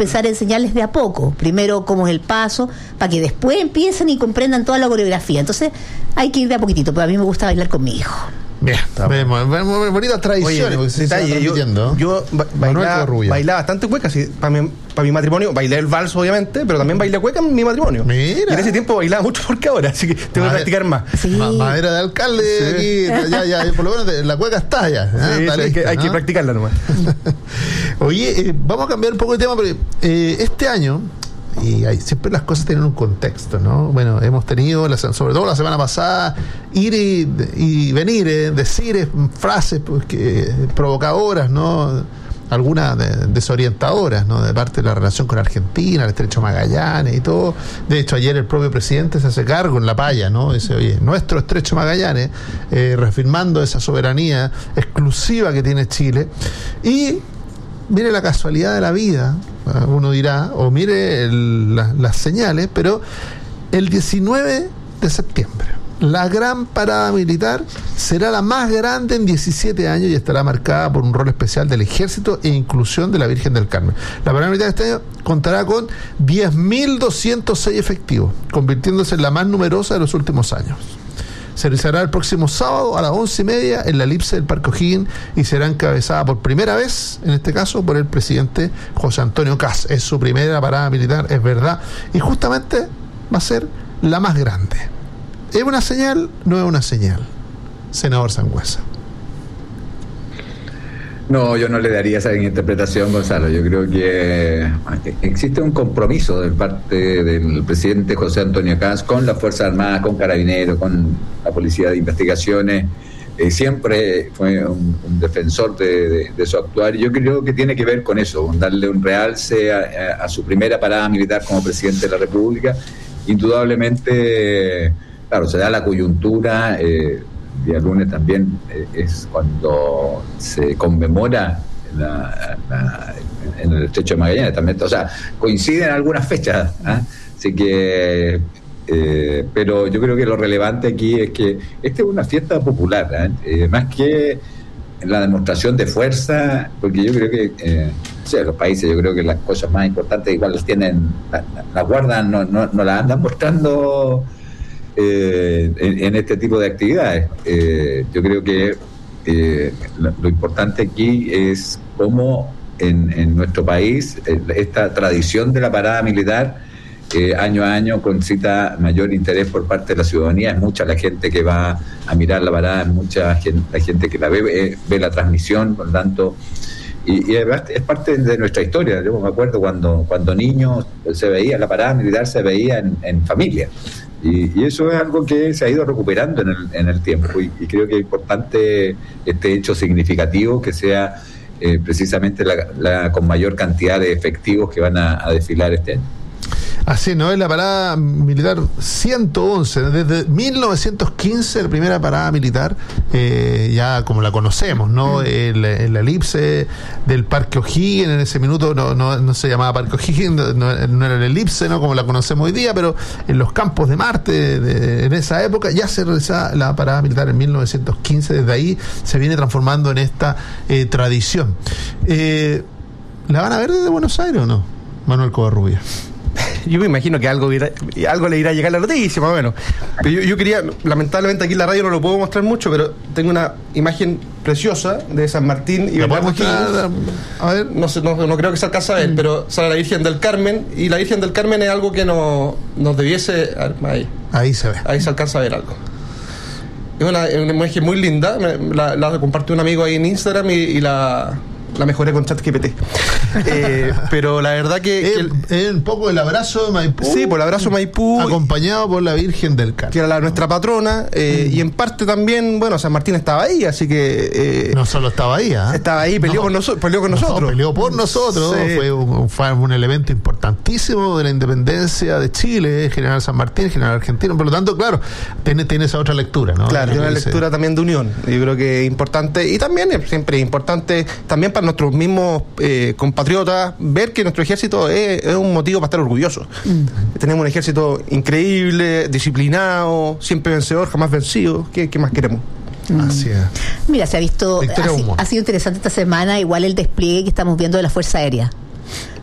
empezar a enseñarles de a poco. Primero cómo es el paso, para que después empiecen y comprendan toda la coreografía. Entonces hay que ir de a poquitito, pero a mí me gusta bailar con mi hijo. Bien, bonitas tradiciones. Oye, detalle, yo bailaba bastante cueca, sí, para mi matrimonio. Bailé el vals, obviamente, pero también bailé cueca en mi matrimonio. Mira. Y en ese tiempo bailaba mucho porque ahora, así que tengo que practicar más. Sí. Madera de alcalde, sí. Aquí, ya, por lo menos la cueca está ya. Sí, está lista, hay que practicarla nomás. Oye, vamos a cambiar un poco de tema, porque este año, y siempre las cosas tienen un contexto, ¿no? Bueno, hemos tenido, sobre todo la semana pasada, ir y venir, decir frases provocadoras, ¿no? Algunas desorientadoras, ¿no? De parte de la relación con Argentina, el Estrecho Magallanes y todo. De hecho, ayer el propio presidente se hace cargo en La Paya, ¿no? Dice, oye, nuestro Estrecho Magallanes, reafirmando esa soberanía exclusiva que tiene Chile. Y mire la casualidad de la vida, uno dirá, o mire las señales, pero el 19 de septiembre, la gran parada militar será la más grande en 17 años y estará marcada por un rol especial del Ejército e inclusión de la Virgen del Carmen. La parada militar de este año contará con 10.206 efectivos, convirtiéndose en la más numerosa de los últimos años. Se realizará el próximo sábado a las 11:30 en la elipse del Parque O'Higgins y será encabezada por primera vez, en este caso, por el presidente José Antonio Kast. Es su primera parada militar, es verdad, y justamente va a ser la más grande. ¿Es una señal? No es una señal, senador Sangüesa. No, yo no le daría esa interpretación, Gonzalo. Yo creo que existe un compromiso de parte del presidente José Antonio Kast con las Fuerzas Armadas, con Carabineros, con la Policía de Investigaciones. Siempre fue un defensor de su actuar. Yo creo que tiene que ver con eso, con darle un realce a su primera parada militar como presidente de la República. Indudablemente, claro, se da la coyuntura. Día lunes también es cuando se conmemora en el Estrecho de Magallanes también, o sea, coinciden algunas fechas, ¿eh? Así que pero yo creo que lo relevante aquí es que esta es una fiesta popular, más que la demostración de fuerza, porque yo creo que los países, yo creo que las cosas más importantes igual las tienen, las guardan, no las andan mostrando en este tipo de actividades. Yo creo que lo importante aquí es cómo en nuestro país esta tradición de la parada militar año a año concita mayor interés por parte de la ciudadanía. Es mucha la gente que va a mirar la parada, es mucha la gente que la ve la transmisión, por lo tanto, y además es parte de nuestra historia. Yo me acuerdo cuando niño se veía la parada militar, se veía en familia. Y eso es algo que se ha ido recuperando en el tiempo, y creo que es importante este hecho significativo que sea precisamente la con mayor cantidad de efectivos que van a desfilar este año. Así, ¿no? Es la parada militar 111, desde 1915, la primera parada militar, ya como la conocemos, ¿no? En la elipse del Parque O'Higgins, en ese minuto no se llamaba Parque O'Higgins, no era la elipse, ¿no? Como la conocemos hoy día, pero en los campos de Marte, en esa época, ya se realizaba la parada militar en 1915, desde ahí se viene transformando en esta tradición. ¿La van a ver desde Buenos Aires o no, Manuel Covarrubias? Yo me imagino que algo le irá a llegar la noticia, más o menos. Pero yo quería, lamentablemente aquí en la radio no lo puedo mostrar mucho, pero tengo una imagen preciosa de San Martín y a ver, no creo que se alcance a ver, pero sale la Virgen del Carmen, y la Virgen del Carmen es algo que nos debiese... Ahí se ve. Ahí se alcanza a ver algo. Es una imagen muy linda, la compartió un amigo ahí en Instagram y la mejoré con ChatGPT. Pero la verdad que es un poco el abrazo de Maipú. Sí, por el abrazo de Maipú. Acompañado por la Virgen del Carmen. Que era nuestra patrona. Y en parte también, bueno, San Martín estaba ahí, así que... no solo estaba ahí, estaba ahí, peleó con nosotros. Peleó por nosotros. Sí. Fue un elemento importantísimo de la independencia de Chile, General San Martín, General Argentino. Por lo tanto, claro, tiene esa otra lectura, ¿no? Claro, tiene una lectura también de unión. Yo creo que es importante, y también siempre es importante, también para nuestros mismos compatriotas, ver que nuestro ejército es un motivo para estar orgullosos. Tenemos un ejército increíble, disciplinado, siempre vencedor, jamás vencido. ¿Qué más queremos? Así es. Mira, se ha visto, ha sido interesante esta semana igual el despliegue que estamos viendo de la Fuerza Aérea.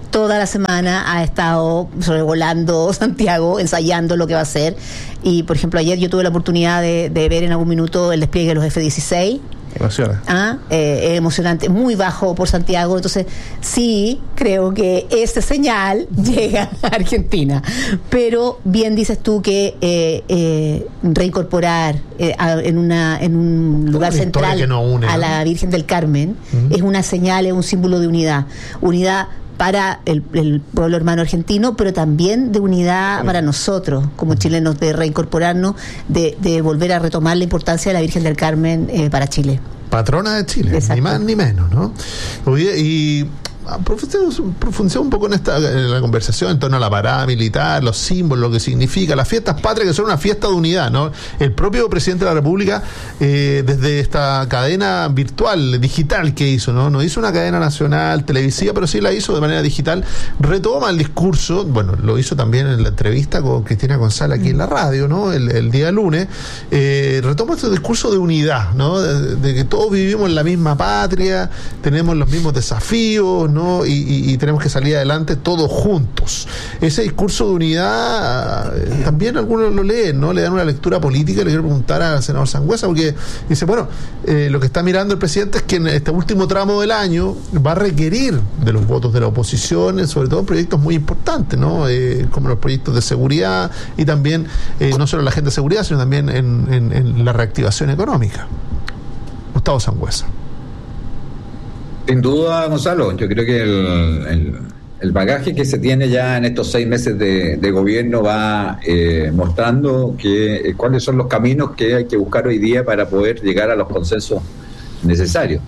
toda la semana ha estado sobrevolando Santiago, ensayando lo que va a hacer. Y, por ejemplo, ayer yo tuve la oportunidad de ver en algún minuto el despliegue de los F-16. Emociona. Emocionante, muy bajo por Santiago. Entonces, sí, creo que esa señal llega a Argentina. Pero bien dices tú que reincorporar en un lugar central a la Virgen del Carmen es una señal, es un símbolo de unidad. Unidad para el pueblo hermano argentino, pero también de unidad para nosotros como chilenos, de reincorporarnos, de volver a retomar la importancia de la Virgen del Carmen para Chile. Patrona de Chile, exacto. Ni más ni menos, ¿no? Oye, y profundizamos un poco en la conversación en torno a la parada militar, los símbolos, lo que significa, las fiestas patrias, que son una fiesta de unidad, ¿no? El propio presidente de la República, desde esta cadena virtual, digital que hizo, ¿no? Hizo una cadena nacional, televisiva, pero sí la hizo de manera digital, retoma el discurso, bueno, lo hizo también en la entrevista con Cristina González aquí en la radio, ¿no? El día lunes, retoma este discurso de unidad, ¿no? De que todos vivimos en la misma patria, tenemos los mismos desafíos, ¿no? Y tenemos que salir adelante todos juntos. Ese discurso de unidad también algunos lo leen, ¿no? Le dan una lectura política. Le quiero preguntar al senador Sangüesa, porque dice, bueno, lo que está mirando el presidente es que en este último tramo del año va a requerir de los votos de la oposición, sobre todo en proyectos muy importantes, ¿no? Como los proyectos de seguridad y también no solo en la agenda de seguridad, sino también en la reactivación económica. Gustavo Sangüesa. Sin duda, Gonzalo, yo creo que el bagaje que se tiene ya en estos 6 meses de gobierno va mostrando cuáles son los caminos que hay que buscar hoy día para poder llegar a los consensos necesarios.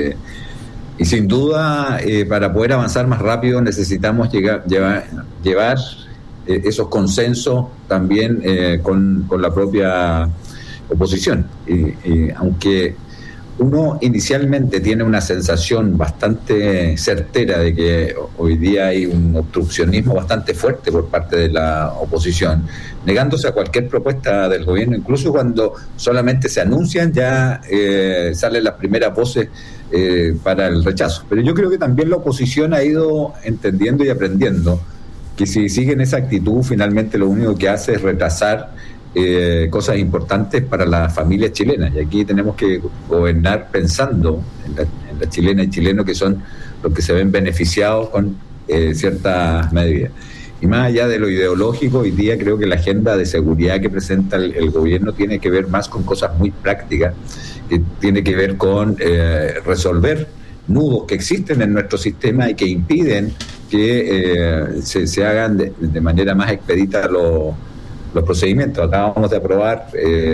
Y sin duda, para poder avanzar más rápido necesitamos llevar esos consensos también con la propia oposición. Y aunque uno inicialmente tiene una sensación bastante certera de que hoy día hay un obstruccionismo bastante fuerte por parte de la oposición, negándose a cualquier propuesta del gobierno, incluso cuando solamente se anuncian ya salen las primeras voces para el rechazo. Pero yo creo que también la oposición ha ido entendiendo y aprendiendo que si siguen esa actitud, finalmente lo único que hace es retrasar cosas importantes para las familias chilenas, y aquí tenemos que gobernar pensando en las chilenas y chilenos que son los que se ven beneficiados con ciertas medidas. Y más allá de lo ideológico, hoy día creo que la agenda de seguridad que presenta el gobierno tiene que ver más con cosas muy prácticas, que tiene que ver con resolver nudos que existen en nuestro sistema y que impiden que se hagan de manera más expedita los procedimientos. Acabamos de aprobar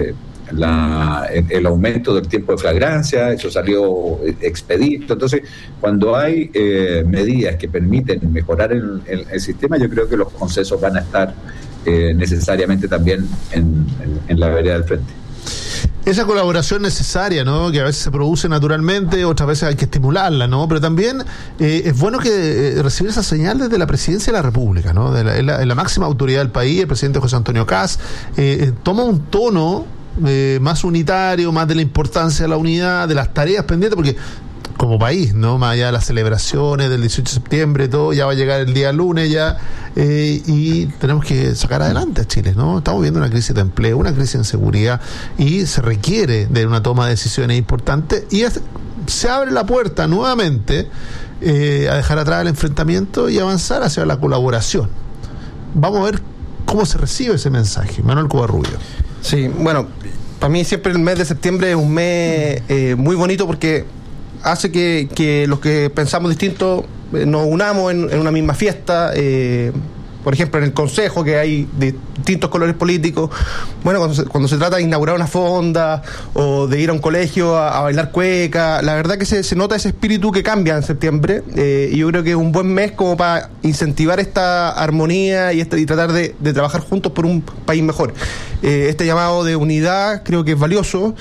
el aumento del tiempo de flagrancia, eso salió expedito. Entonces, cuando hay medidas que permiten mejorar el sistema, yo creo que los consensos van a estar necesariamente también en la vereda del frente. Esa colaboración necesaria, ¿no? Que a veces se produce naturalmente, otras veces hay que estimularla, ¿no? Pero también es bueno que recibir esa señal desde la presidencia de la República, ¿no? De la máxima autoridad del país, el presidente José Antonio Kast, toma un tono más unitario, más de la importancia de la unidad, de las tareas pendientes, porque como país, ¿no? Más allá de las celebraciones del 18 de septiembre, todo, ya va a llegar el día lunes ya, y tenemos que sacar adelante a Chile, ¿no? Estamos viendo una crisis de empleo, una crisis en seguridad, y se requiere de una toma de decisiones importantes, y se abre la puerta nuevamente a dejar atrás el enfrentamiento y avanzar hacia la colaboración. Vamos a ver cómo se recibe ese mensaje. Manuel Covarrubio. Sí, bueno, para mí siempre el mes de septiembre es un mes muy bonito porque hace que los que pensamos distinto nos unamos en una misma fiesta. Por ejemplo, en el Consejo, que hay distintos colores políticos. Bueno, cuando se trata de inaugurar una fonda o de ir a un colegio a bailar cueca, la verdad que se nota ese espíritu que cambia en septiembre, y yo creo que es un buen mes como para incentivar esta armonía y tratar de trabajar juntos por un país mejor. Este llamado de unidad creo que es valioso.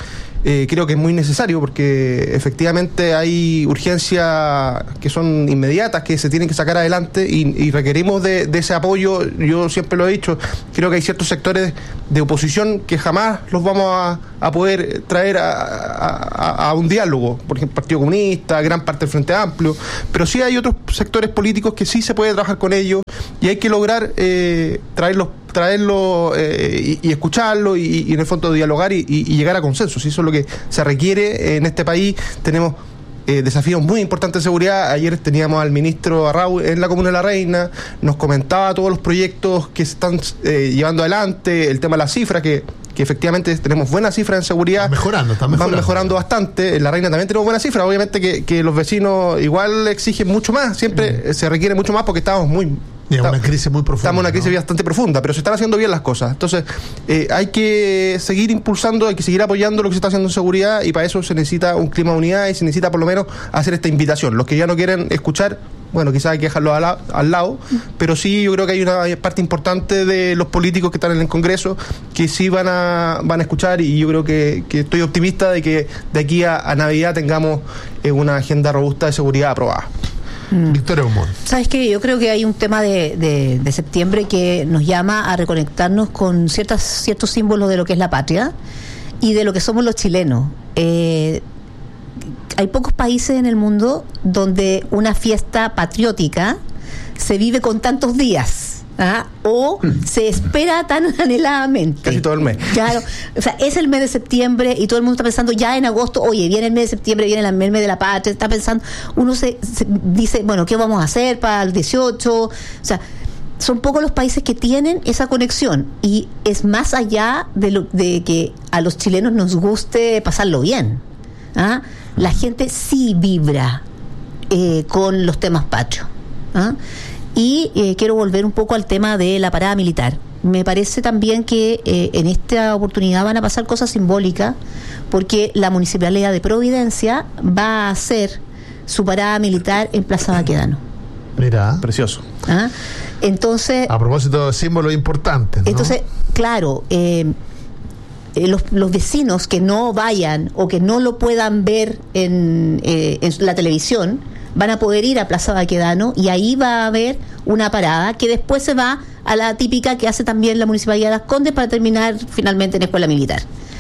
creo que es muy necesario porque efectivamente hay urgencias que son inmediatas, que se tienen que sacar adelante y requerimos de ese apoyo. Yo siempre lo he dicho, creo que hay ciertos sectores de oposición que jamás los vamos a poder traer a un diálogo, por ejemplo, Partido Comunista, gran parte del Frente Amplio, pero sí hay otros sectores políticos que sí se puede trabajar con ellos y hay que lograr traerlo y escucharlo y en el fondo dialogar y llegar a consensos. Eso es lo que se requiere en este país. Tenemos desafíos muy importantes de seguridad. Ayer teníamos al ministro Arrau en la Comuna de La Reina, nos comentaba todos los proyectos que se están llevando adelante, el tema de las cifras, que efectivamente tenemos buenas cifras en seguridad. Van mejorando bastante. En La Reina también tenemos buenas cifras. Obviamente que los vecinos igual exigen mucho más, siempre se requiere mucho más porque estamos una crisis muy profunda. Estamos en una crisis bastante profunda, pero se están haciendo bien las cosas. Entonces, hay que seguir impulsando, hay que seguir apoyando lo que se está haciendo en seguridad y para eso se necesita un clima de unidad y se necesita por lo menos hacer esta invitación. Los que ya no quieren escuchar, bueno, quizás hay que dejarlo al lado, pero sí yo creo que hay una parte importante de los políticos que están en el Congreso que sí van a escuchar y yo creo que estoy optimista de que de aquí a Navidad tengamos una agenda robusta de seguridad aprobada. Victoria Humor. ¿Sabes qué? Yo creo que hay un tema de septiembre que nos llama a reconectarnos con ciertos símbolos de lo que es la patria y de lo que somos los chilenos. Hay pocos países en el mundo donde una fiesta patriótica se vive con tantos días. O se espera tan anheladamente. Casi todo el mes. Claro, o sea, es el mes de septiembre y todo el mundo está pensando ya en agosto, oye, viene el mes de septiembre, viene el mes de la patria, está pensando, uno se dice, bueno, ¿qué vamos a hacer para el 18? O sea, son pocos los países que tienen esa conexión y es más allá de que a los chilenos nos guste pasarlo bien. La gente sí vibra con los temas patrios. Y quiero volver un poco al tema de la parada militar. Me parece también que en esta oportunidad van a pasar cosas simbólicas porque la Municipalidad de Providencia va a hacer su parada militar en Plaza Baquedano. Mira, precioso. Entonces, a propósito de símbolos importantes, ¿no? Entonces, claro, los vecinos que no vayan o que no lo puedan ver en la televisión van a poder ir a Plaza Baquedano y ahí va a haber una parada que después se va a la típica que hace también la Municipalidad de Las Condes para terminar finalmente en Escuela Militar.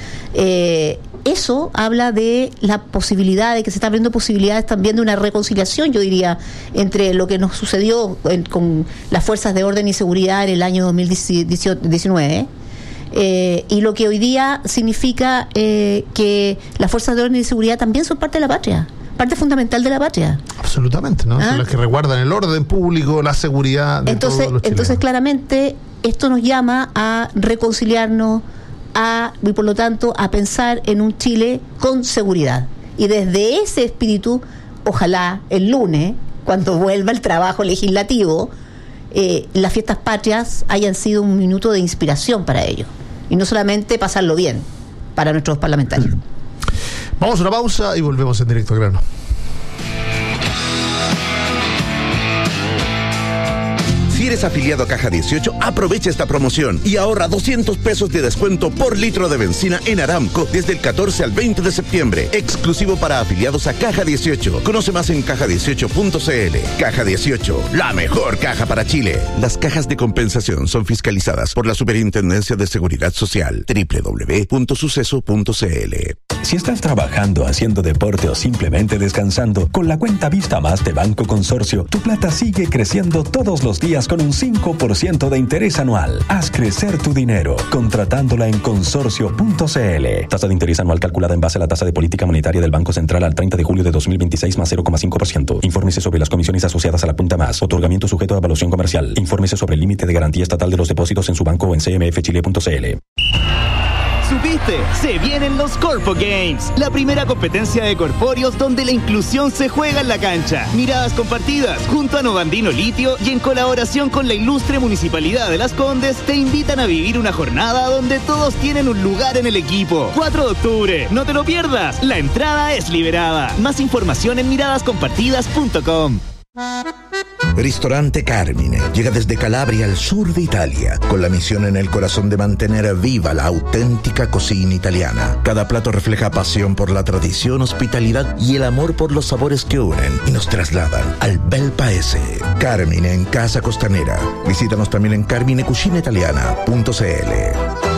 Eso habla de la posibilidad de que se están abriendo posibilidades también de una reconciliación, yo diría, entre lo que nos sucedió con las fuerzas de orden y seguridad en el año 2019 y lo que hoy día significa que las fuerzas de orden y seguridad también son parte de la patria, parte fundamental de la patria. Absolutamente, ¿no? Son las que resguardan el orden público, la seguridad de todos los chilenos. Entonces, claramente, esto nos llama a reconciliarnos y por lo tanto a pensar en un Chile con seguridad. Y desde ese espíritu, ojalá el lunes, cuando vuelva el trabajo legislativo, las fiestas patrias hayan sido un minuto de inspiración para ellos. Y no solamente pasarlo bien para nuestros parlamentarios. Vamos a una pausa y volvemos en Directo al Grano. Si eres afiliado a Caja 18, aprovecha esta promoción y ahorra 200 pesos de descuento por litro de benzina en Aramco desde el 14 al 20 de septiembre. Exclusivo para afiliados a Caja 18. Conoce más en caja18.cl. Caja 18, la mejor caja para Chile. Las cajas de compensación son fiscalizadas por la Superintendencia de Seguridad Social. www.suceso.cl. Si estás trabajando, haciendo deporte o simplemente descansando, con la cuenta Vista Más de Banco Consorcio, tu plata sigue creciendo todos los días con un 5% de interés anual. Haz crecer tu dinero contratándola en consorcio.cl. Tasa de interés anual calculada en base a la tasa de política monetaria del Banco Central al 30 de julio de 2026 más 0,5%. Infórmese sobre las comisiones asociadas a la cuenta Más. Otorgamiento sujeto a evaluación comercial. Infórmese sobre el límite de garantía estatal de los depósitos en su banco o en cmfchile.cl. ¿Supiste? Se vienen los Corpo Games, la primera competencia de corpóreos donde la inclusión se juega en la cancha. Miradas compartidas junto a Novandino Litio y en colaboración con la ilustre Municipalidad de Las Condes te invitan a vivir una jornada donde todos tienen un lugar en el equipo. 4 de octubre, no te lo pierdas, la entrada es liberada. Más información en miradascompartidas.com. Ristorante Carmine llega desde Calabria al sur de Italia, con la misión en el corazón de mantener viva la auténtica cocina italiana. Cada plato refleja pasión por la tradición, hospitalidad y el amor por los sabores que unen y nos trasladan al bel paese. Carmine en Casa Costanera. Visítanos también en carminecucinaitaliana.cl.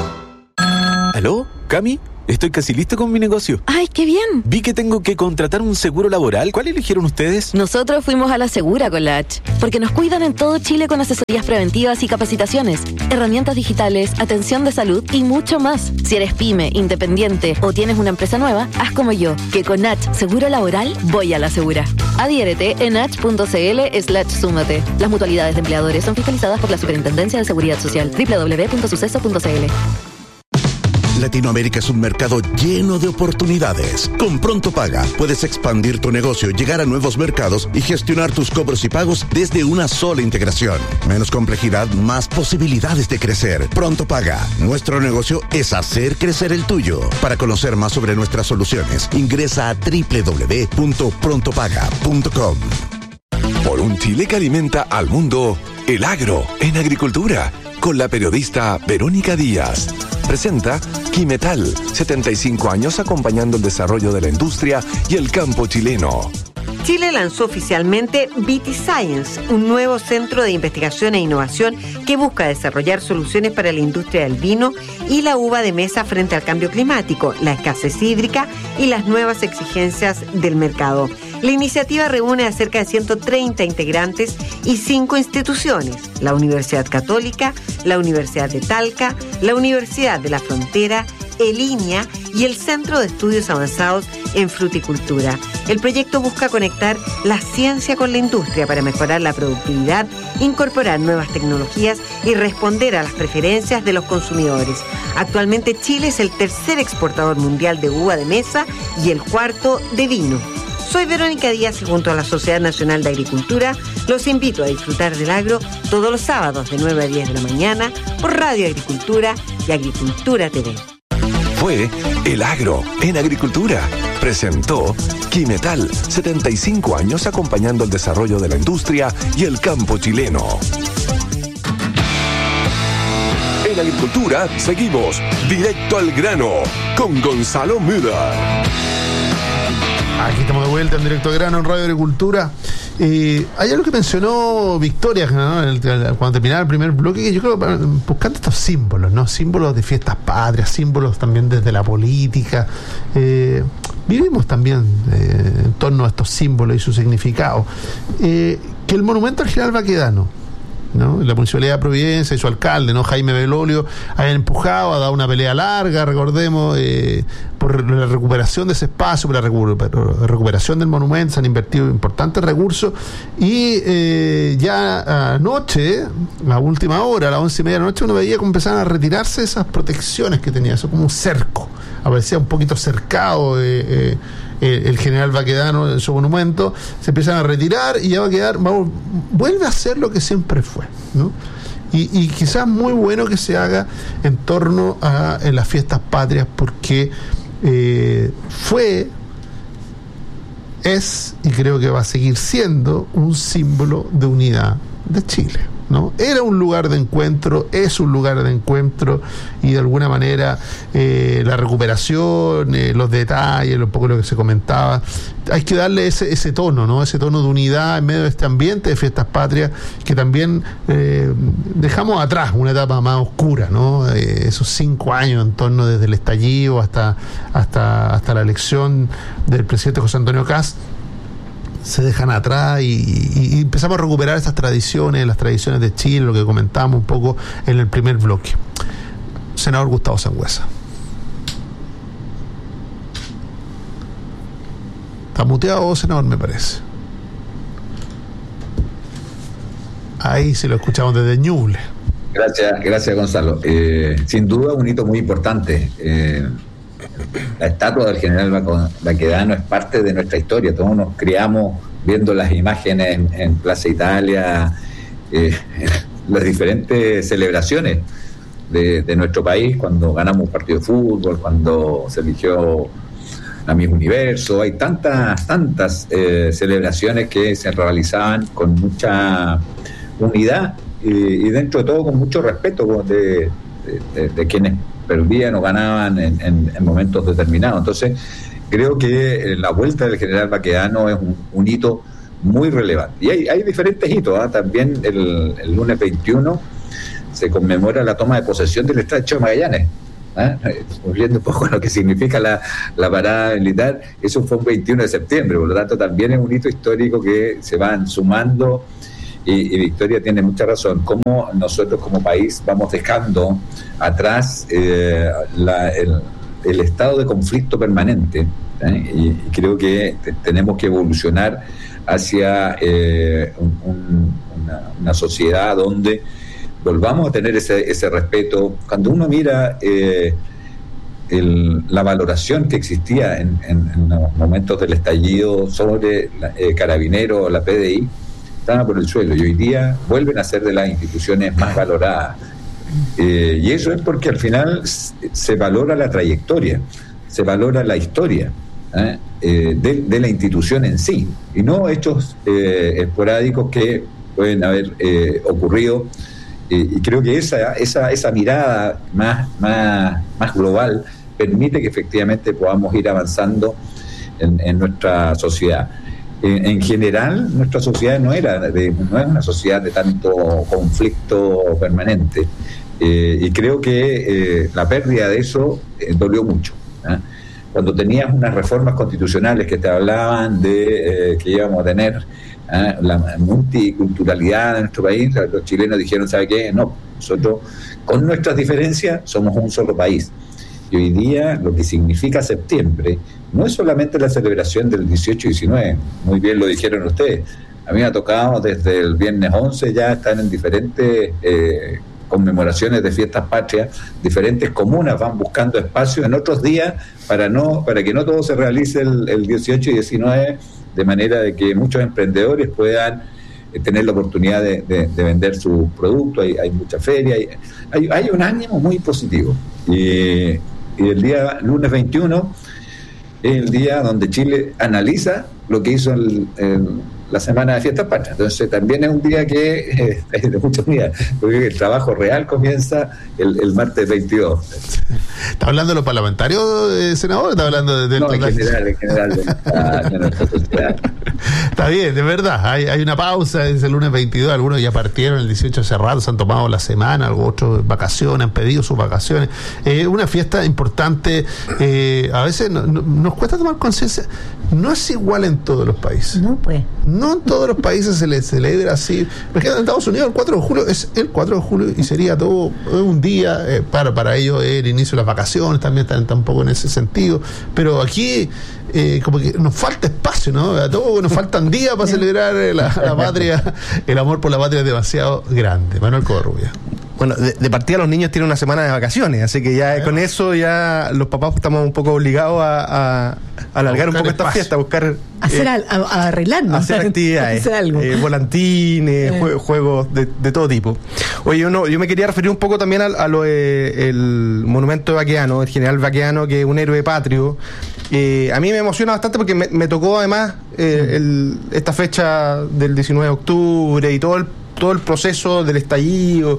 ¿Aló, Cami? Estoy casi listo con mi negocio. ¡Ay, qué bien! Vi que tengo que contratar un seguro laboral. ¿Cuál eligieron ustedes? Nosotros fuimos a la Segura con la H, porque nos cuidan en todo Chile con asesorías preventivas y capacitaciones, herramientas digitales, atención de salud y mucho más. Si eres pyme, independiente o tienes una empresa nueva, haz como yo, que con H Seguro Laboral voy a la Segura. Adhiérete en h.cl/súmate. Las mutualidades de empleadores son fiscalizadas por la Superintendencia de Seguridad Social. www.suceso.cl. Latinoamérica es un mercado lleno de oportunidades. Con Pronto Paga puedes expandir tu negocio, llegar a nuevos mercados y gestionar tus cobros y pagos desde una sola integración. Menos complejidad, más posibilidades de crecer. Pronto Paga. Nuestro negocio es hacer crecer el tuyo. Para conocer más sobre nuestras soluciones, ingresa a www.prontopaga.com. Por un Chile que alimenta al mundo, el agro en agricultura, con la periodista Verónica Díaz. Presenta Quimetal, 75 años acompañando el desarrollo de la industria y el campo chileno. Chile lanzó oficialmente Viti Science, un nuevo centro de investigación e innovación que busca desarrollar soluciones para la industria del vino y la uva de mesa frente al cambio climático, la escasez hídrica y las nuevas exigencias del mercado. La iniciativa reúne a cerca de 130 integrantes y 5 instituciones: la Universidad Católica, la Universidad de Talca, la Universidad de la Frontera, el INIA y el Centro de Estudios Avanzados en Fruticultura. El proyecto busca conectar la ciencia con la industria para mejorar la productividad, incorporar nuevas tecnologías y responder a las preferencias de los consumidores. Actualmente Chile es el tercer exportador mundial de uva de mesa y el cuarto de vino. Soy Verónica Díaz y junto a la Sociedad Nacional de Agricultura los invito a disfrutar del agro todos los sábados de 9 a 10 de la mañana por Radio Agricultura y Agricultura TV. Fue El Agro en Agricultura. Presentó Quimetal, 75 años acompañando el desarrollo de la industria y el campo chileno. En Agricultura seguimos directo al grano con Gonzalo Müller. Aquí estamos de vuelta en Directo al Grano en Radio Agricultura. Hay algo que mencionó Victoria, ¿no? Cuando terminaba el primer bloque, que yo creo buscando estos símbolos, ¿no? Símbolos de fiestas patrias, símbolos también desde la política. Vivimos también en torno a estos símbolos y su significado. Que el monumento al general Baquedano, ¿no? La Municipalidad de Providencia y su alcalde, ¿no? Jaime Belolio, hayan empujado, ha dado una pelea larga, recordemos, por la recuperación de ese espacio, por la recuperación del monumento. Se han invertido importantes recursos y ya anoche, a última hora, a las 11:30 de la noche, uno veía cómo empezaban a retirarse esas protecciones que tenía, eso como un cerco, aparecía un poquito cercado el general Baquedano en su monumento, se empiezan a retirar y ya va a quedar, vuelve a ser lo que siempre fue, ¿no? Y quizás muy bueno que se haga en torno a las fiestas patrias, porque es y creo que va a seguir siendo un símbolo de unidad de Chile, ¿no? Era un lugar de encuentro, es un lugar de encuentro, y de alguna manera la recuperación, los detalles, un poco lo que se comentaba, hay que darle ese tono, ¿no? Ese tono de unidad en medio de este ambiente de fiestas patrias que también dejamos atrás una etapa más oscura, ¿no? Esos 5 años en torno desde el estallido hasta la elección del presidente José Antonio Kast se dejan atrás y empezamos a recuperar estas tradiciones, las tradiciones de Chile, lo que comentábamos un poco en el primer bloque. Senador Gustavo Sangüesa. Está muteado, senador, me parece. Ahí se lo escuchamos desde Ñuble. Gracias Gonzalo. Sin duda un hito muy importante. La estatua del general Baquedano es parte de nuestra historia. Todos nos criamos viendo las imágenes en Plaza Italia, las diferentes celebraciones de nuestro país, cuando ganamos un partido de fútbol, cuando se eligió la Miss Universo, hay tantas celebraciones que se realizaban con mucha unidad y dentro de todo con mucho respeto de quienes perdían o ganaban en momentos determinados. Entonces creo que la vuelta del general Baquedano es un hito muy relevante. Y hay diferentes hitos, ¿eh? También el lunes 21 se conmemora la toma de posesión del Estrecho de Magallanes. Volviendo un poco a lo que significa la parada militar, eso fue un 21 de septiembre, por lo tanto también es un hito histórico que se van sumando y Victoria tiene mucha razón, cómo nosotros como país vamos dejando atrás el estado de conflicto permanente, y creo que tenemos que evolucionar hacia una sociedad donde volvamos a tener ese respeto. Cuando uno mira la valoración que existía en los momentos del estallido sobre Carabineros, la PDI, estaba por el suelo, y hoy día vuelven a ser de las instituciones más valoradas. Y eso es porque al final se valora la trayectoria, se valora la historia de la institución en sí, y no hechos esporádicos que pueden haber ocurrido. Y creo que esa mirada más global permite que efectivamente podamos ir avanzando en nuestra sociedad. En general, nuestra sociedad no es una sociedad de tanto conflicto permanente, y creo que la pérdida de eso dolió mucho. Cuando tenías unas reformas constitucionales que te hablaban de que íbamos a tener la multiculturalidad de nuestro país, los chilenos dijeron, ¿sabe qué? No, nosotros con nuestras diferencias somos un solo país. Y hoy día lo que significa septiembre no es solamente la celebración del 18 y 19, muy bien lo dijeron ustedes. A mí me ha tocado desde el viernes 11 ya estar en diferentes conmemoraciones de fiestas patrias, diferentes comunas van buscando espacios en otros días para que no todo se realice el 18 y 19, de manera de que muchos emprendedores puedan tener la oportunidad de vender sus productos. Hay mucha feria, hay un ánimo muy positivo. Y el día lunes 21 es el día donde Chile analiza lo que hizo la semana de fiestas patrias. Entonces también es un día que es de muchos días, porque el trabajo real comienza el martes 22. ¿Está hablando de los parlamentarios, senador? ¿Está hablando del en general de nuestra sociedad? Está bien, de verdad, hay una pausa, es el lunes 22, algunos ya partieron el 18 hace rato, se han tomado la semana, otros vacaciones, han pedido sus vacaciones. Una fiesta importante, a veces nos cuesta tomar conciencia, no es igual en todos los países. No, pues. No en todos los países se le celebra así. Por ejemplo, en Estados Unidos el 4 de julio es el 4 de julio y sería todo un día, para ellos el inicio de las vacaciones, también están un poco en ese sentido. Pero aquí como que nos falta espacio, ¿no? A todos nos faltan días para celebrar la patria. El amor por la patria es demasiado grande. Manuel Covarrubia. Bueno, de partida los niños tienen una semana de vacaciones, así que ya con eso ya los papás estamos un poco obligados a alargar un poco esta fiesta, a buscar a arreglarnos, hacer actividades, hacer algo. Volantines, juegos de todo tipo. Oye, yo me quería referir un poco también el monumento de Baquedano, el general Baquedano, que es un héroe patrio. A mí me emociona bastante porque me tocó además esta fecha del 19 de octubre y todo el proceso del estallido.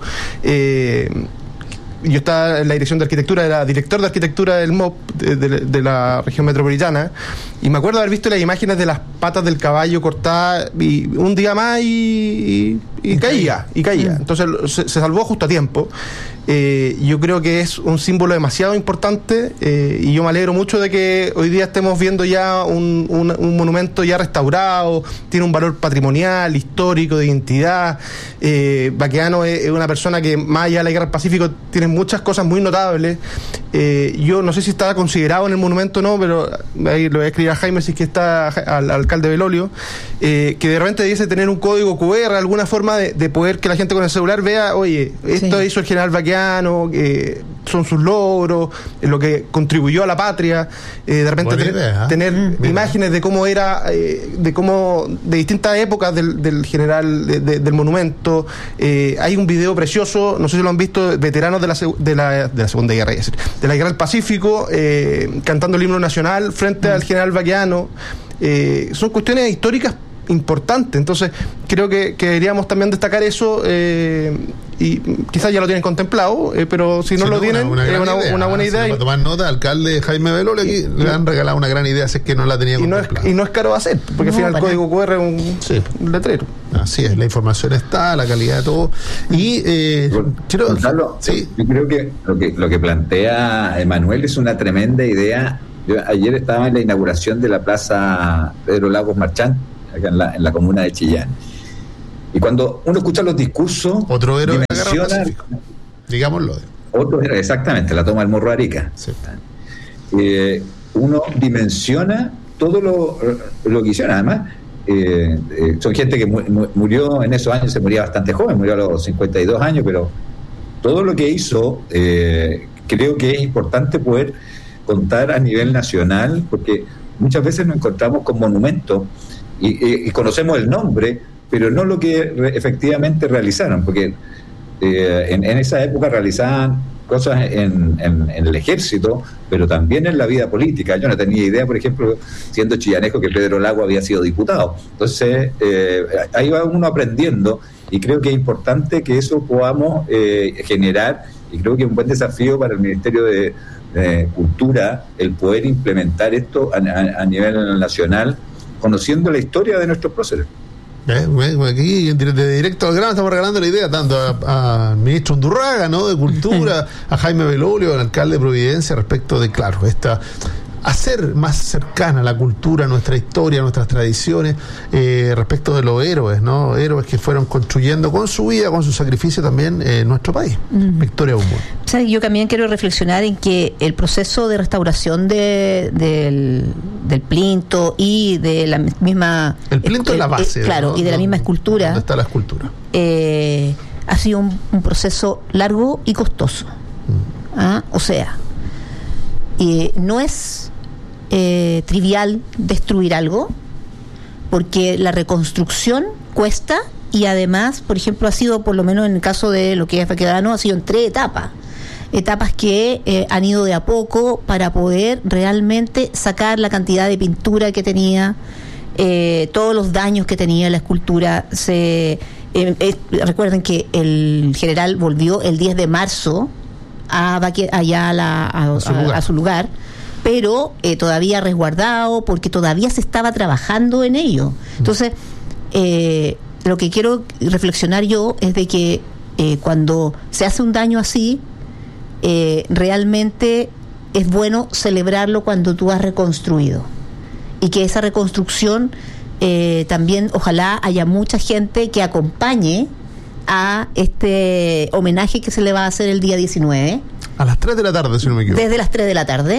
Yo estaba en la dirección de arquitectura, era director de arquitectura del MOP de la región metropolitana, y me acuerdo haber visto las imágenes de las patas del caballo cortadas, y un día más y caía. Entonces se salvó justo a tiempo. Yo creo que es un símbolo demasiado importante, y yo me alegro mucho de que hoy día estemos viendo ya un monumento ya restaurado, tiene un valor patrimonial, histórico, de identidad. Baquedano es una persona que, más allá de la guerra del Pacífico, tiene muchas cosas muy notables. Yo no sé si estaba considerado en el monumento o no, pero ahí lo voy a escribir a Jaime, si es que está al alcalde Belolio, que de repente debiese tener un código QR, alguna forma de poder que la gente con el celular vea, oye, esto hizo el general Baquedano, son sus logros, lo que contribuyó a la patria, de repente tener imágenes de cómo era, de distintas épocas del general, del monumento. Hay un video precioso, no sé si lo han visto, veteranos de la Segunda Guerra, de la Guerra del Pacífico, cantando el himno nacional frente al general Baquedano. Son cuestiones históricas importante. Entonces creo que deberíamos también destacar eso, y quizás ya lo tienen contemplado, pero si no lo tienen, es una buena idea. Para tomar nota, alcalde Jaime Beló le han regalado una gran idea, si es que no la tenía contemplada. Y no es caro de hacer, porque al final el código QR es un letrero. Así es, la información está, la calidad de todo. Y Gonzalo, yo creo que lo que plantea Emanuel es una tremenda idea. Yo ayer estaba en la inauguración de la Plaza Pedro Lagos Marchán, acá en la comuna de Chillán. Y cuando uno escucha los discursos, otro héroe de la Guerra del Pacífico, digámoslo. Otro héroe, exactamente, la toma del Morro Arica. Sí. Uno dimensiona todo lo que hicieron. Además, son gente que murió en esos años, se moría bastante joven, murió a los 52 años, pero todo lo que hizo, creo que es importante poder contar a nivel nacional, porque muchas veces nos encontramos con monumentos y conocemos el nombre, pero no lo que efectivamente realizaron, porque en esa época realizaban cosas en el ejército, pero también en la vida política. Yo no tenía idea, por ejemplo, siendo chillanejo, que Pedro Lago había sido diputado. Entonces, ahí va uno aprendiendo, y creo que es importante que eso podamos generar, y creo que es un buen desafío para el Ministerio de Cultura el poder implementar esto a nivel nacional, conociendo la historia de nuestros próceres. Aquí de directo al grano estamos regalando la idea tanto al ministro Undurraga, ¿no?, de Cultura, a Jaime Belolio, al alcalde de Providencia, respecto de, claro, hacer más cercana la cultura, nuestra historia, nuestras tradiciones, respecto de los héroes, ¿no? Héroes que fueron construyendo con su vida, con su sacrificio también nuestro país. Victoria Humboldt. O sea, yo también quiero reflexionar en que el proceso de restauración del plinto y de la misma... El plinto es la base. Claro, ¿no? Y de la misma escultura. ¿Dónde está la escultura? Ha sido un proceso largo y costoso. O sea, no es trivial destruir algo, porque la reconstrucción cuesta, y además, por ejemplo, ha sido, por lo menos en el caso de lo que es Baquedano, ha sido en 3 etapas que han ido de a poco para poder realmente sacar la cantidad de pintura que tenía, todos los daños que tenía la escultura. Recuerden que el general volvió el 10 de marzo allá a su lugar, pero todavía resguardado, porque todavía se estaba trabajando en ello. Entonces, lo que quiero reflexionar yo es de que cuando se hace un daño así, realmente es bueno celebrarlo cuando tú has reconstruido, y que esa reconstrucción también, ojalá haya mucha gente que acompañe a este homenaje que se le va a hacer el día 19. A las 3 de la tarde, si no me equivoco. Desde las 3 de la tarde,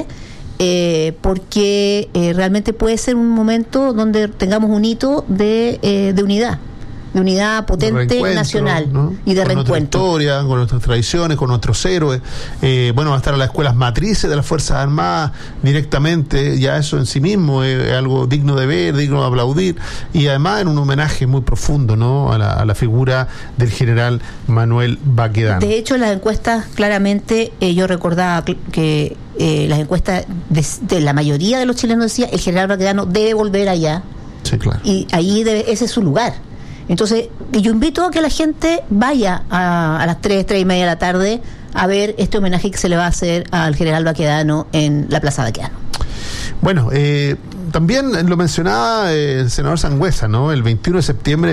porque realmente puede ser un momento donde tengamos un hito de unidad potente nacional, ¿no? Y de reencuentro. Con nuestra historia, con nuestras tradiciones, con nuestros héroes. Va a estar a las escuelas matrices de las Fuerzas Armadas directamente, ya eso en sí mismo es algo digno de ver, digno de aplaudir, y además en un homenaje muy profundo, ¿no?, a la figura del general Manuel Baquedano. De hecho, las encuestas, claramente, yo recordaba que las encuestas de la mayoría de los chilenos decía el general Baquedano debe volver allá. Sí, claro. Y ahí ese es su lugar. Entonces, yo invito a que la gente vaya a las 3:30 de la tarde a ver este homenaje que se le va a hacer al general Baquedano en la Plaza Baquedano. Bueno, también lo mencionaba el senador Sangüesa, ¿no? El 21 de septiembre de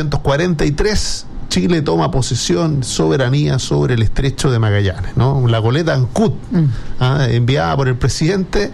1843, Chile toma posesión, soberanía sobre el estrecho de Magallanes, ¿no? La goleta Ancud, enviada por el presidente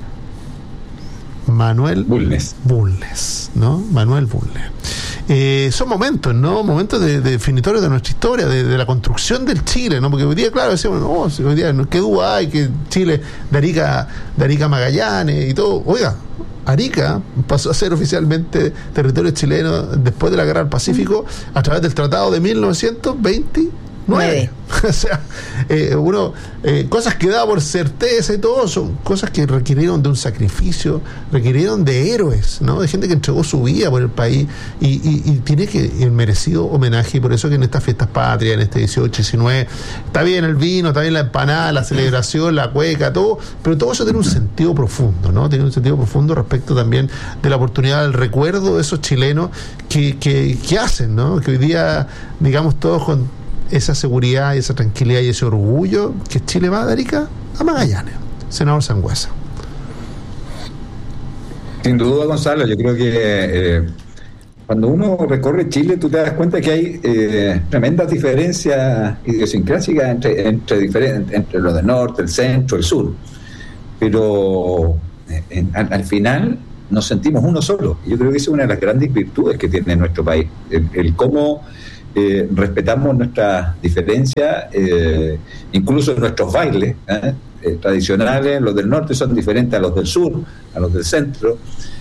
Manuel Bulnes, ¿no? Manuel Bulnes. Son momentos, ¿no? Momentos definitorios de nuestra historia, de la construcción del Chile, ¿no? Porque hoy día, claro, decimos, hoy día, ¿qué duda hay que Chile, de Arica a Magallanes y todo? Oiga, Arica pasó a ser oficialmente territorio chileno después de la Guerra del Pacífico a través del Tratado de 1929. O sea, cosas que da por certeza y todo, son cosas que requirieron de un sacrificio, requirieron de héroes, ¿no? De gente que entregó su vida por el país y tiene que el merecido homenaje. Y por eso que en estas fiestas patrias, en este 18, 19, está bien el vino, está bien la empanada, la celebración, la cueca, todo, pero todo eso tiene un sentido profundo, ¿no? Tiene un sentido profundo respecto también de la oportunidad del recuerdo de esos chilenos que hacen, ¿no? Que hoy día, digamos, todos con esa seguridad y esa tranquilidad y ese orgullo que Chile va de Arica a Magallanes. Senador Sangüesa. Sin duda, Gonzalo, yo creo que cuando uno recorre Chile, tú te das cuenta que hay tremendas diferencias idiosincrásicas entre los del norte, el centro, el sur. Pero al final nos sentimos uno solo. Yo creo que esa es una de las grandes virtudes que tiene nuestro país. El cómo respetamos nuestras diferencias, incluso nuestros bailes tradicionales. Los del norte son diferentes a los del sur, a los del centro.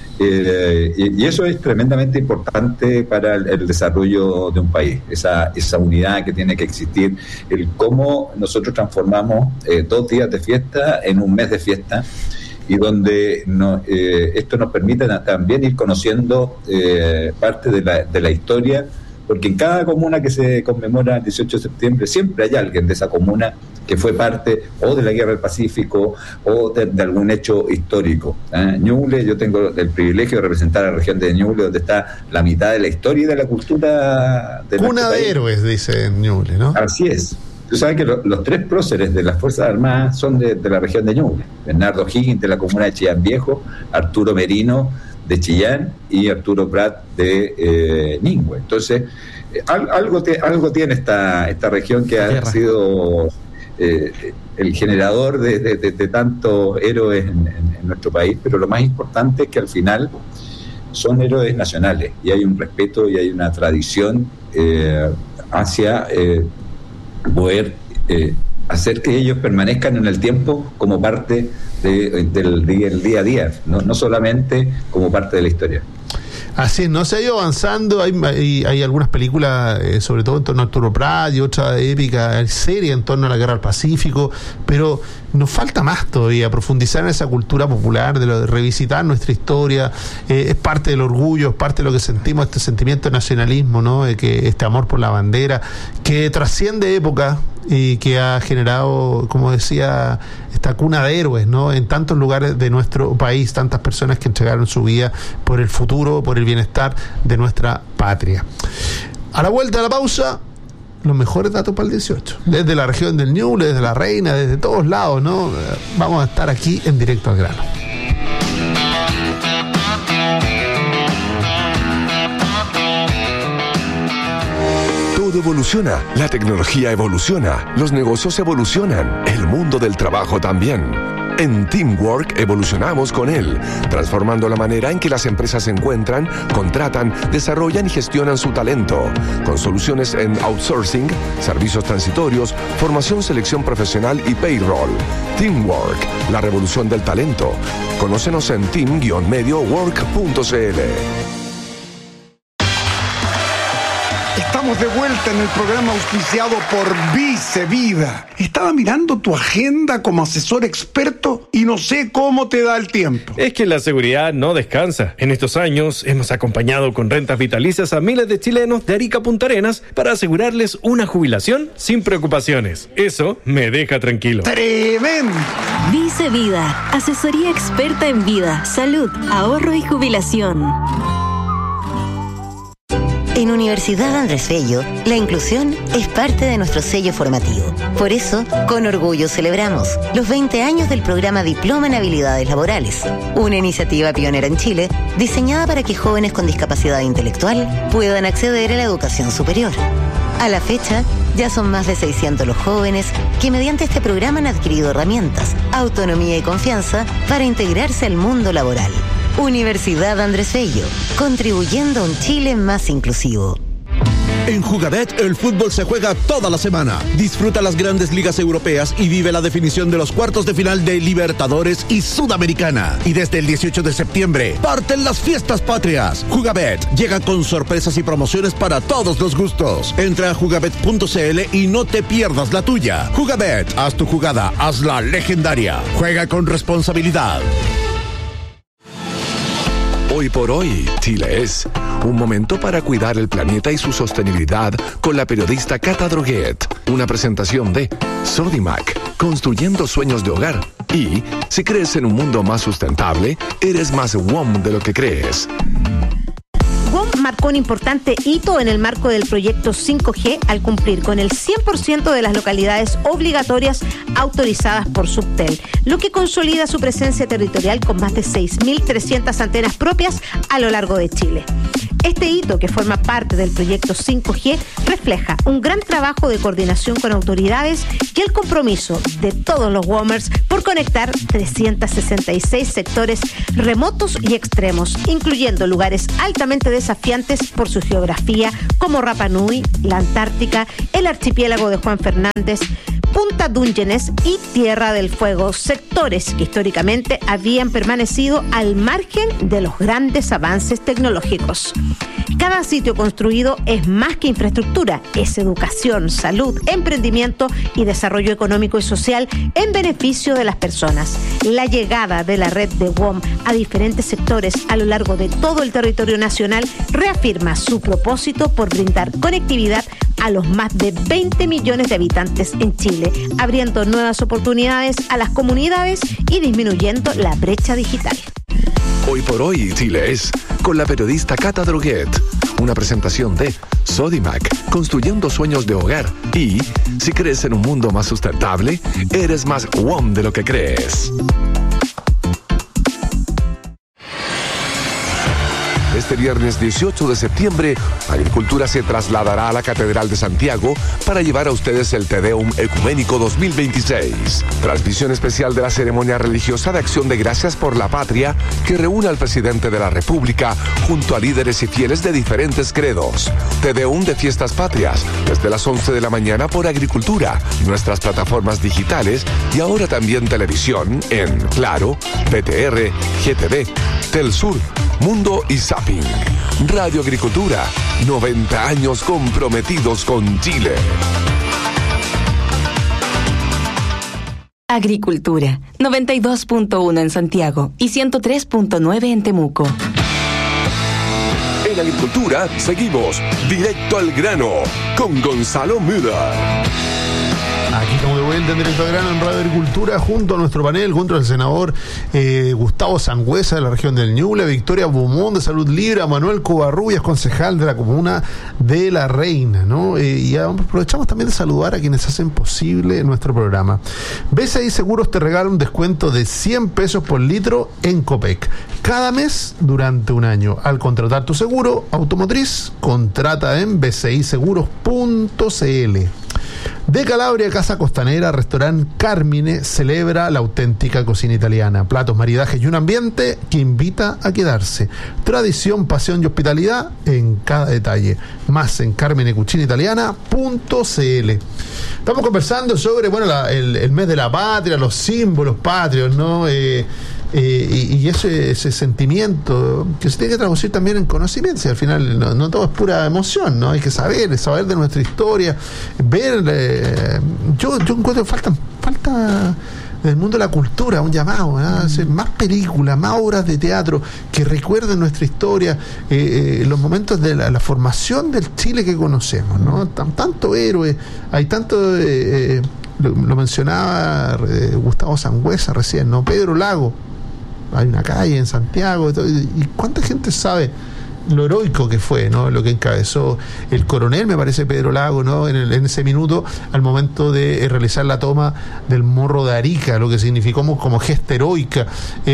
Y eso es tremendamente importante para el desarrollo de un país, esa unidad que tiene que existir, el cómo nosotros transformamos 2 días de fiesta en un mes de fiesta, y donde esto nos permite también ir conociendo parte de la historia, porque en cada comuna que se conmemora el 18 de septiembre siempre hay alguien de esa comuna que fue parte o de la Guerra del Pacífico o de algún hecho histórico. Ñuble, yo tengo el privilegio de representar a la región de Ñuble, donde está la mitad de la historia y de la cultura de Cuna de héroes, dice Ñuble, ¿no? Así es. Tú sabes que los 3 próceres de las Fuerzas Armadas son de la región de Ñuble. Bernardo Higgins, de la comuna de Chillán Viejo, Arturo Merino, de Chillán, y Arturo Prat, de Ñingüe. Entonces, algo tiene esta región que ha sido el generador de tantos héroes en nuestro país, pero lo más importante es que al final son héroes nacionales, y hay un respeto y hay una tradición hacia poder hacer que ellos permanezcan en el tiempo como parte del día a día, no solamente como parte de la historia. Así es, no se ha ido avanzando. Hay algunas películas, sobre todo en torno a Arturo Prat, y otra épica serie en torno a la Guerra del Pacífico, pero nos falta más todavía, profundizar en esa cultura popular, de revisitar nuestra historia. Es parte del orgullo, es parte de lo que sentimos, este sentimiento de nacionalismo, ¿no? Que este amor por la bandera, que trasciende épocas y que ha generado, como decía, esta cuna de héroes, ¿no? En tantos lugares de nuestro país, tantas personas que entregaron su vida por el futuro, por el bienestar de nuestra patria. A la vuelta de la pausa, los mejores datos para el 18, desde la región del Ñuble, desde La Reina, desde todos lados, ¿no? Vamos a estar aquí en Directo al Grano. Todo evoluciona, la tecnología evoluciona, los negocios evolucionan, el mundo del trabajo también. En Teamwork evolucionamos con él, transformando la manera en que las empresas se encuentran, contratan, desarrollan y gestionan su talento, con soluciones en outsourcing, servicios transitorios, formación, selección profesional y payroll. Teamwork, la revolución del talento. Conócenos en team-mediowork.cl. Estamos de vuelta en el programa auspiciado por Vice Vida. Estaba mirando tu agenda como asesor experto y no sé cómo te da el tiempo. Es que la seguridad no descansa. En estos años hemos acompañado con rentas vitalicias a miles de chilenos de Arica a Punta Arenas para asegurarles una jubilación sin preocupaciones. Eso me deja tranquilo. ¡Tremendo! Vice Vida, asesoría experta en vida, salud, ahorro y jubilación. En Universidad Andrés Bello, la inclusión es parte de nuestro sello formativo. Por eso, con orgullo celebramos los 20 años del programa Diploma en Habilidades Laborales, una iniciativa pionera en Chile diseñada para que jóvenes con discapacidad intelectual puedan acceder a la educación superior. A la fecha, ya son más de 600 los jóvenes que mediante este programa han adquirido herramientas, autonomía y confianza para integrarse al mundo laboral. Universidad Andrés Bello, contribuyendo a un Chile más inclusivo. En Jugabet, el fútbol se juega toda la semana. Disfruta las grandes ligas europeas y vive la definición de los cuartos de final de Libertadores y Sudamericana. Y desde el 18 de septiembre, parten las fiestas patrias. Jugabet llega con sorpresas y promociones para todos los gustos. Entra a jugabet.cl y no te pierdas la tuya. Jugabet, haz tu jugada, hazla legendaria. Juega con responsabilidad. Hoy por hoy, Chile es un momento para cuidar el planeta y su sostenibilidad con la periodista Cata Droguet. Una presentación de Sodimac, construyendo sueños de hogar. Y si crees en un mundo más sustentable, eres más WOM de lo que crees. WOM marcó un importante hito en el marco del proyecto 5G al cumplir con el 100% de las localidades obligatorias autorizadas por Subtel, lo que consolida su presencia territorial con más de 6.300 antenas propias a lo largo de Chile. Este hito, que forma parte del proyecto 5G, refleja un gran trabajo de coordinación con autoridades y el compromiso de todos los WOMers por conectar 366 sectores remotos y extremos, incluyendo lugares altamente desafiantes por su geografía, como Rapa Nui, la Antártica, el archipiélago de Juan Fernández, Punta Dungeones y Tierra del Fuego, sectores que históricamente habían permanecido al margen de los grandes avances tecnológicos. Cada sitio construido es más que infraestructura, es educación, salud, emprendimiento y desarrollo económico y social en beneficio de las personas. La llegada de la red de WOM a diferentes sectores a lo largo de todo el territorio nacional reafirma su propósito por brindar conectividad a los más de 20 millones de habitantes en Chile, abriendo nuevas oportunidades a las comunidades y disminuyendo la brecha digital. Hoy por hoy, Chile es con la periodista Cata Droguet. Una presentación de Sodimac, construyendo sueños de hogar. Y si crees en un mundo más sustentable, eres más WOM de lo que crees. Este viernes 18 de septiembre, Agricultura se trasladará a la Catedral de Santiago para llevar a ustedes el Te Deum Ecuménico 2026. Transmisión especial de la ceremonia religiosa de Acción de Gracias por la Patria que reúne al presidente de la República junto a líderes y fieles de diferentes credos. Te Deum de Fiestas Patrias, desde las 11 de la mañana por Agricultura, nuestras plataformas digitales y ahora también televisión en Claro, PTR, GTV, Telsur, Mundo y Zapping. Radio Agricultura, 90 años comprometidos con Chile. Agricultura, 92.1 en Santiago y 103.9 en Temuco. En Agricultura seguimos directo al grano con Gonzalo Müller. Aquí estamos de vuelta en Directo al Grano en Radio Agricultura junto a nuestro panel, junto al senador Gustavo Sangüesa de la región del Ñuble, Victoria Beaumont de Salud Libre, a Manuel Covarrubias, concejal de la comuna de La Reina, ¿no? Y aprovechamos también de saludar a quienes hacen posible nuestro programa. BCI Seguros te regala un descuento de 100 pesos por litro en Copec, cada mes durante un año. Al contratar tu seguro automotriz, contrata en bciseguros.cl. De Calabria, Casa Costanera, Restaurante Carmine celebra la auténtica cocina italiana. Platos, maridajes y un ambiente que invita a quedarse. Tradición, pasión y hospitalidad en cada detalle. Más en carminecucinaitaliana.cl. Estamos conversando sobre, el mes de la patria, los símbolos patrios, ¿no? Y ese sentimiento que se tiene que traducir también en conocimiento. Al final no todo es pura emoción, ¿no? Hay que saber de nuestra historia, ver. Yo encuentro que falta del mundo de la cultura un llamado, ¿no? Hacer más películas, más obras de teatro que recuerden nuestra historia, los momentos de la formación del Chile que conocemos, ¿no? Tanto héroe, hay tanto. Lo mencionaba Gustavo Sangüesa recién, ¿no? Pedro Lago. Hay una calle en Santiago, y cuánta gente sabe lo heroico que fue, ¿no? Lo que encabezó el coronel, me parece, Pedro Lago, ¿no? En ese minuto, al momento de realizar la toma del Morro de Arica, lo que significó como gesta heroica.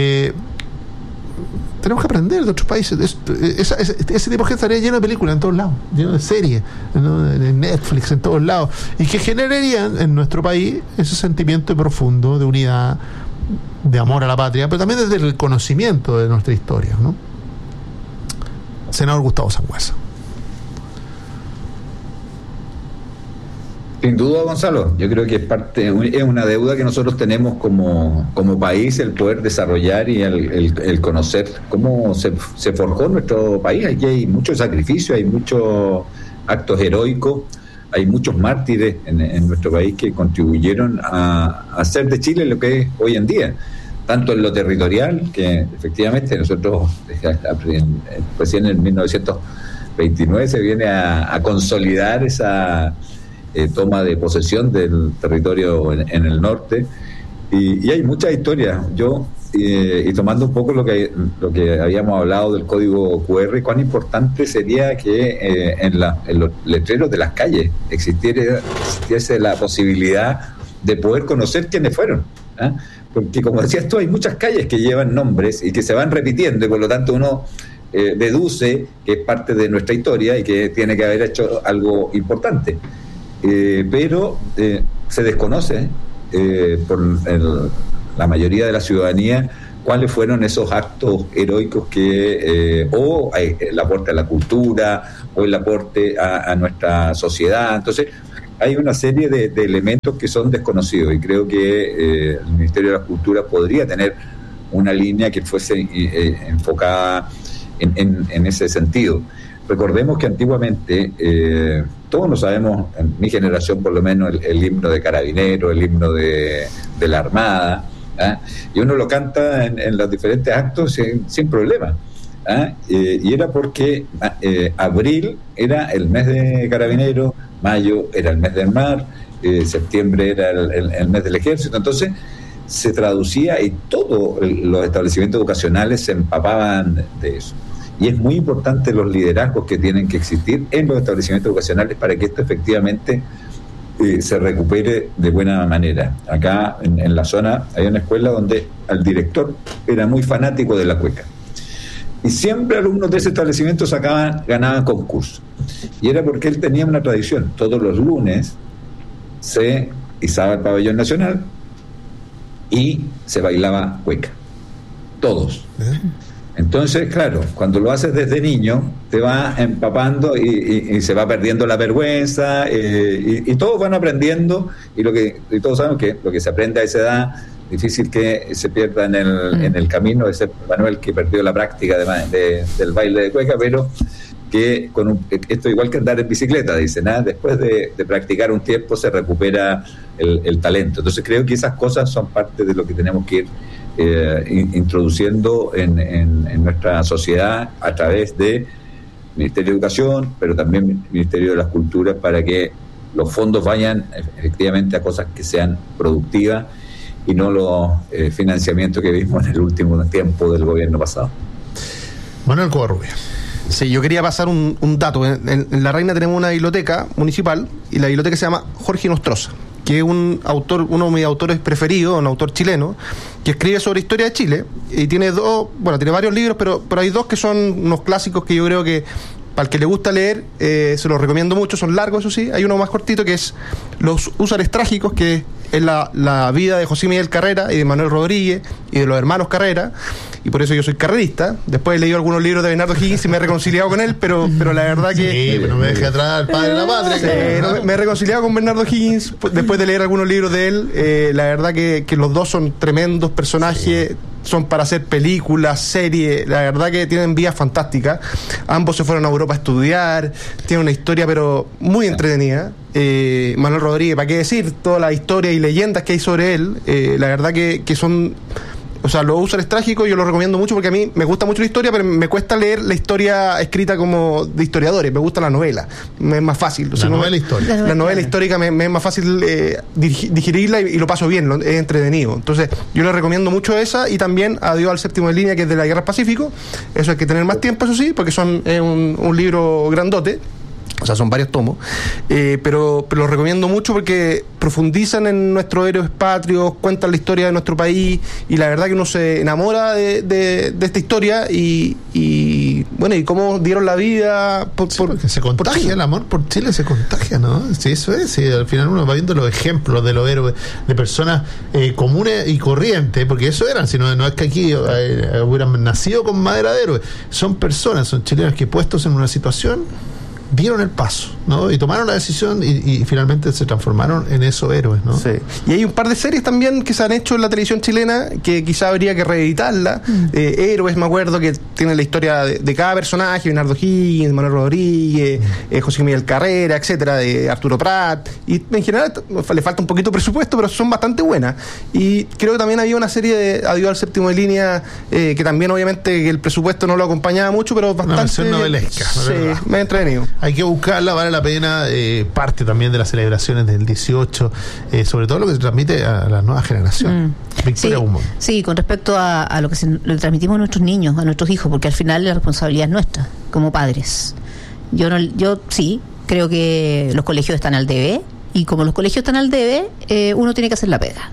Tenemos que aprender de otros países. Ese tipo de gente estaría lleno de películas en todos lados, lleno de series, ¿no? En Netflix, en todos lados, y que generarían en nuestro país ese sentimiento profundo de unidad, de amor a la patria, pero también desde el conocimiento de nuestra historia, ¿no? Senador Gustavo Sangüesa. Sin duda, Gonzalo, yo creo que es una deuda que nosotros tenemos como país, el poder desarrollar y el conocer cómo se forjó nuestro país. Aquí hay mucho sacrificio, hay muchos actos heroicos, hay muchos mártires en nuestro país que contribuyeron a hacer de Chile lo que es hoy en día, tanto en lo territorial, que efectivamente nosotros recién en 1929 se viene a consolidar esa toma de posesión del territorio en el norte, y hay muchas historias. Y tomando un poco lo que habíamos hablado del código QR, cuán importante sería que en los letreros de las calles existiese la posibilidad de poder conocer quiénes fueron, ¿eh? Porque, como decías tú, hay muchas calles que llevan nombres y que se van repitiendo, y por lo tanto uno deduce que es parte de nuestra historia y que tiene que haber hecho algo importante. Pero se desconoce por la mayoría de la ciudadanía cuáles fueron esos actos heroicos que o el aporte a la cultura o el aporte a nuestra sociedad. Entonces hay una serie de elementos que son desconocidos, y creo que el Ministerio de la Cultura podría tener una línea que fuese enfocada en ese sentido. Recordemos que antiguamente, todos lo sabemos, en mi generación por lo menos, el himno de Carabineros, el himno de la Armada, ¿eh? Y uno lo canta en los diferentes actos sin problema, ¿eh? Y era porque abril era el mes de Carabineros, mayo era el mes del mar, septiembre era el mes del ejército. Entonces se traducía y todos los establecimientos educacionales se empapaban de eso. Y es muy importante los liderazgos que tienen que existir en los establecimientos educacionales para que esto efectivamente se recupere de buena manera. Acá en la zona hay una escuela donde el director era muy fanático de la cueca. Y siempre alumnos de ese establecimiento ganaban concursos. Y era porque él tenía una tradición. Todos los lunes se izaba el pabellón nacional y se bailaba cueca. Todos. Entonces, claro, cuando lo haces desde niño, te va empapando y se va perdiendo la vergüenza, y todos van aprendiendo, y todos saben que lo que se aprende a esa edad, difícil que se pierda en el camino, excepto Manuel, que perdió la práctica del baile de cueca, pero que esto igual que andar en bicicleta, dicen, después de practicar un tiempo se recupera el talento. Entonces creo que esas cosas son parte de lo que tenemos que ir introduciendo en nuestra sociedad a través de Ministerio de Educación, pero también Ministerio de las Culturas, para que los fondos vayan efectivamente a cosas que sean productivas y no los financiamientos que vimos en el último tiempo del gobierno pasado. Manuel Covarrubia. Sí, yo quería pasar un dato. En La Reina tenemos una biblioteca municipal, y la biblioteca se llama Jorge Nostroza, que es uno de mis autores preferidos, un autor chileno, que escribe sobre historia de Chile, y tiene tiene varios libros, pero hay dos que son unos clásicos que yo creo que para el que le gusta leer, se los recomiendo mucho. Son largos, eso sí. Hay uno más cortito que es Los Húsares Trágicos, que es la vida de José Miguel Carrera y de Manuel Rodríguez y de los hermanos Carrera, y por eso yo soy carrerista. Después he leído algunos libros de Bernardo Higgins y me he reconciliado con él, pero la verdad que... Sí, pero me deje atrás al padre de la patria. Sí, me he reconciliado con Bernardo Higgins después de leer algunos libros de él. La verdad que los dos son tremendos personajes. Sí. Son para hacer películas, series, la verdad que tienen vidas fantásticas. Ambos se fueron a Europa a estudiar, tienen una historia pero muy entretenida. Manuel Rodríguez, ¿para qué decir? Toda la historia y leyendas que hay sobre él, la verdad que son... O sea, Los Húsares Trágicos yo lo recomiendo mucho porque a mí me gusta mucho la historia, pero me cuesta leer la historia escrita como de historiadores. Me gusta la novela, me es más fácil. La novela histórica me es más fácil digerirla y lo paso bien, es entretenido. Entonces yo le recomiendo mucho esa, y también Adiós al Séptimo de Línea, que es de la Guerra del Pacífico. Eso hay que tener más tiempo, eso sí, porque es un libro grandote. O sea, son varios tomos, pero lo recomiendo mucho porque profundizan en nuestros héroes patrios, cuentan la historia de nuestro país, y la verdad que uno se enamora de esta historia y cómo dieron la vida porque se contagia el amor por Chile, se contagia, ¿no? Sí, eso es. Sí, al final uno va viendo los ejemplos de los héroes, de personas comunes y corrientes, porque eso eran, si no es que aquí hubieran nacido con madera de héroes, son personas, son chilenos que puestos en una situación dieron el paso, ¿no? Y tomaron la decisión y finalmente se transformaron en esos héroes, ¿no? Sí. Y hay un par de series también que se han hecho en la televisión chilena que quizá habría que reeditarla. Héroes, me acuerdo, que tienen la historia de cada personaje: Bernardo Higgins, Manuel Rodríguez, José Miguel Carrera, etcétera, de Arturo Prat. Y en general le falta un poquito de presupuesto, pero son bastante buenas. Y creo que también había una serie de Adiós al séptimo de línea, que también obviamente que el presupuesto no lo acompañaba mucho, pero bastante... Una versión novelesca. Sí, me he entretenido. Hay que buscarla, vale la pena, parte también de las celebraciones del 18, sobre todo lo que se transmite a la nueva generación. Victoria Guzmán. Sí, con respecto a lo que le transmitimos a nuestros niños, a nuestros hijos, porque al final la responsabilidad es nuestra, como padres. Yo sí, creo que los colegios están al debe, y como los colegios están al debe, uno tiene que hacer la pega.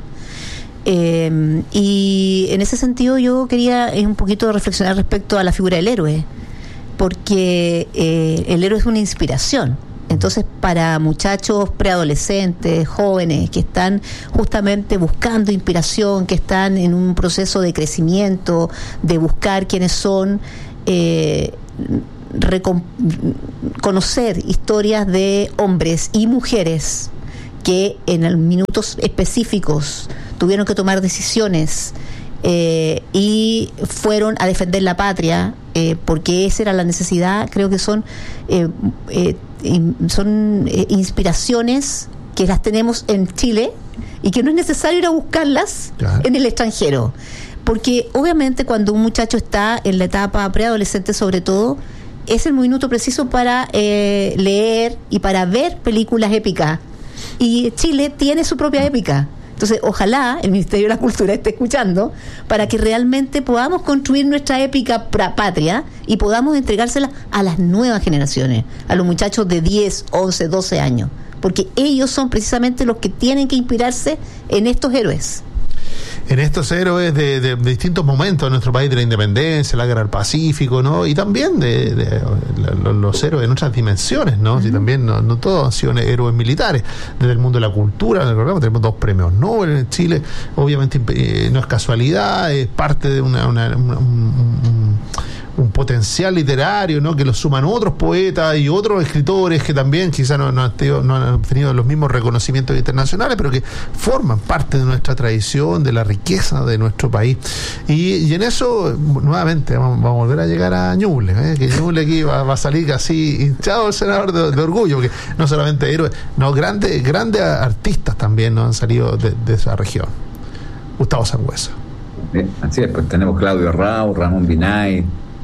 Y en ese sentido yo quería un poquito reflexionar respecto a la figura del héroe, porque el héroe es una inspiración. Entonces, para muchachos preadolescentes, jóvenes, que están justamente buscando inspiración, que están en un proceso de crecimiento, de buscar quiénes son, conocer historias de hombres y mujeres que en minutos específicos tuvieron que tomar decisiones y fueron a defender la patria, porque esa era la necesidad. Creo que son inspiraciones que las tenemos en Chile y que no es necesario ir a buscarlas en el extranjero, porque obviamente cuando un muchacho está en la etapa preadolescente, sobre todo, es el minuto preciso para leer y para ver películas épicas, y Chile tiene su propia épica. Entonces, ojalá el Ministerio de la Cultura esté escuchando para que realmente podamos construir nuestra épica patria y podamos entregársela a las nuevas generaciones, a los muchachos de 10, 11, 12 años, porque ellos son precisamente los que tienen que inspirarse en estos héroes. En estos héroes de distintos momentos de nuestro país, de la independencia, la guerra del Pacífico, ¿no? Y también de los héroes en otras dimensiones, ¿no? Si también no todos han sido héroes militares. Desde el mundo de la cultura, recordemos, tenemos 2 premios Nobel en Chile. Obviamente no es casualidad, es parte de un potencial literario, ¿no? Que lo suman otros poetas y otros escritores que también quizás no han tenido los mismos reconocimientos internacionales, pero que forman parte de nuestra tradición, de la riqueza de nuestro país. Y en eso, nuevamente, vamos a volver a llegar a Ñuble, que Ñuble aquí va a salir así hinchado el senador de orgullo, porque no solamente héroes, no, grandes artistas también nos han salido de esa región. Gustavo Sangüesa. Así es, pues tenemos Claudio Rao, Ramón Binay.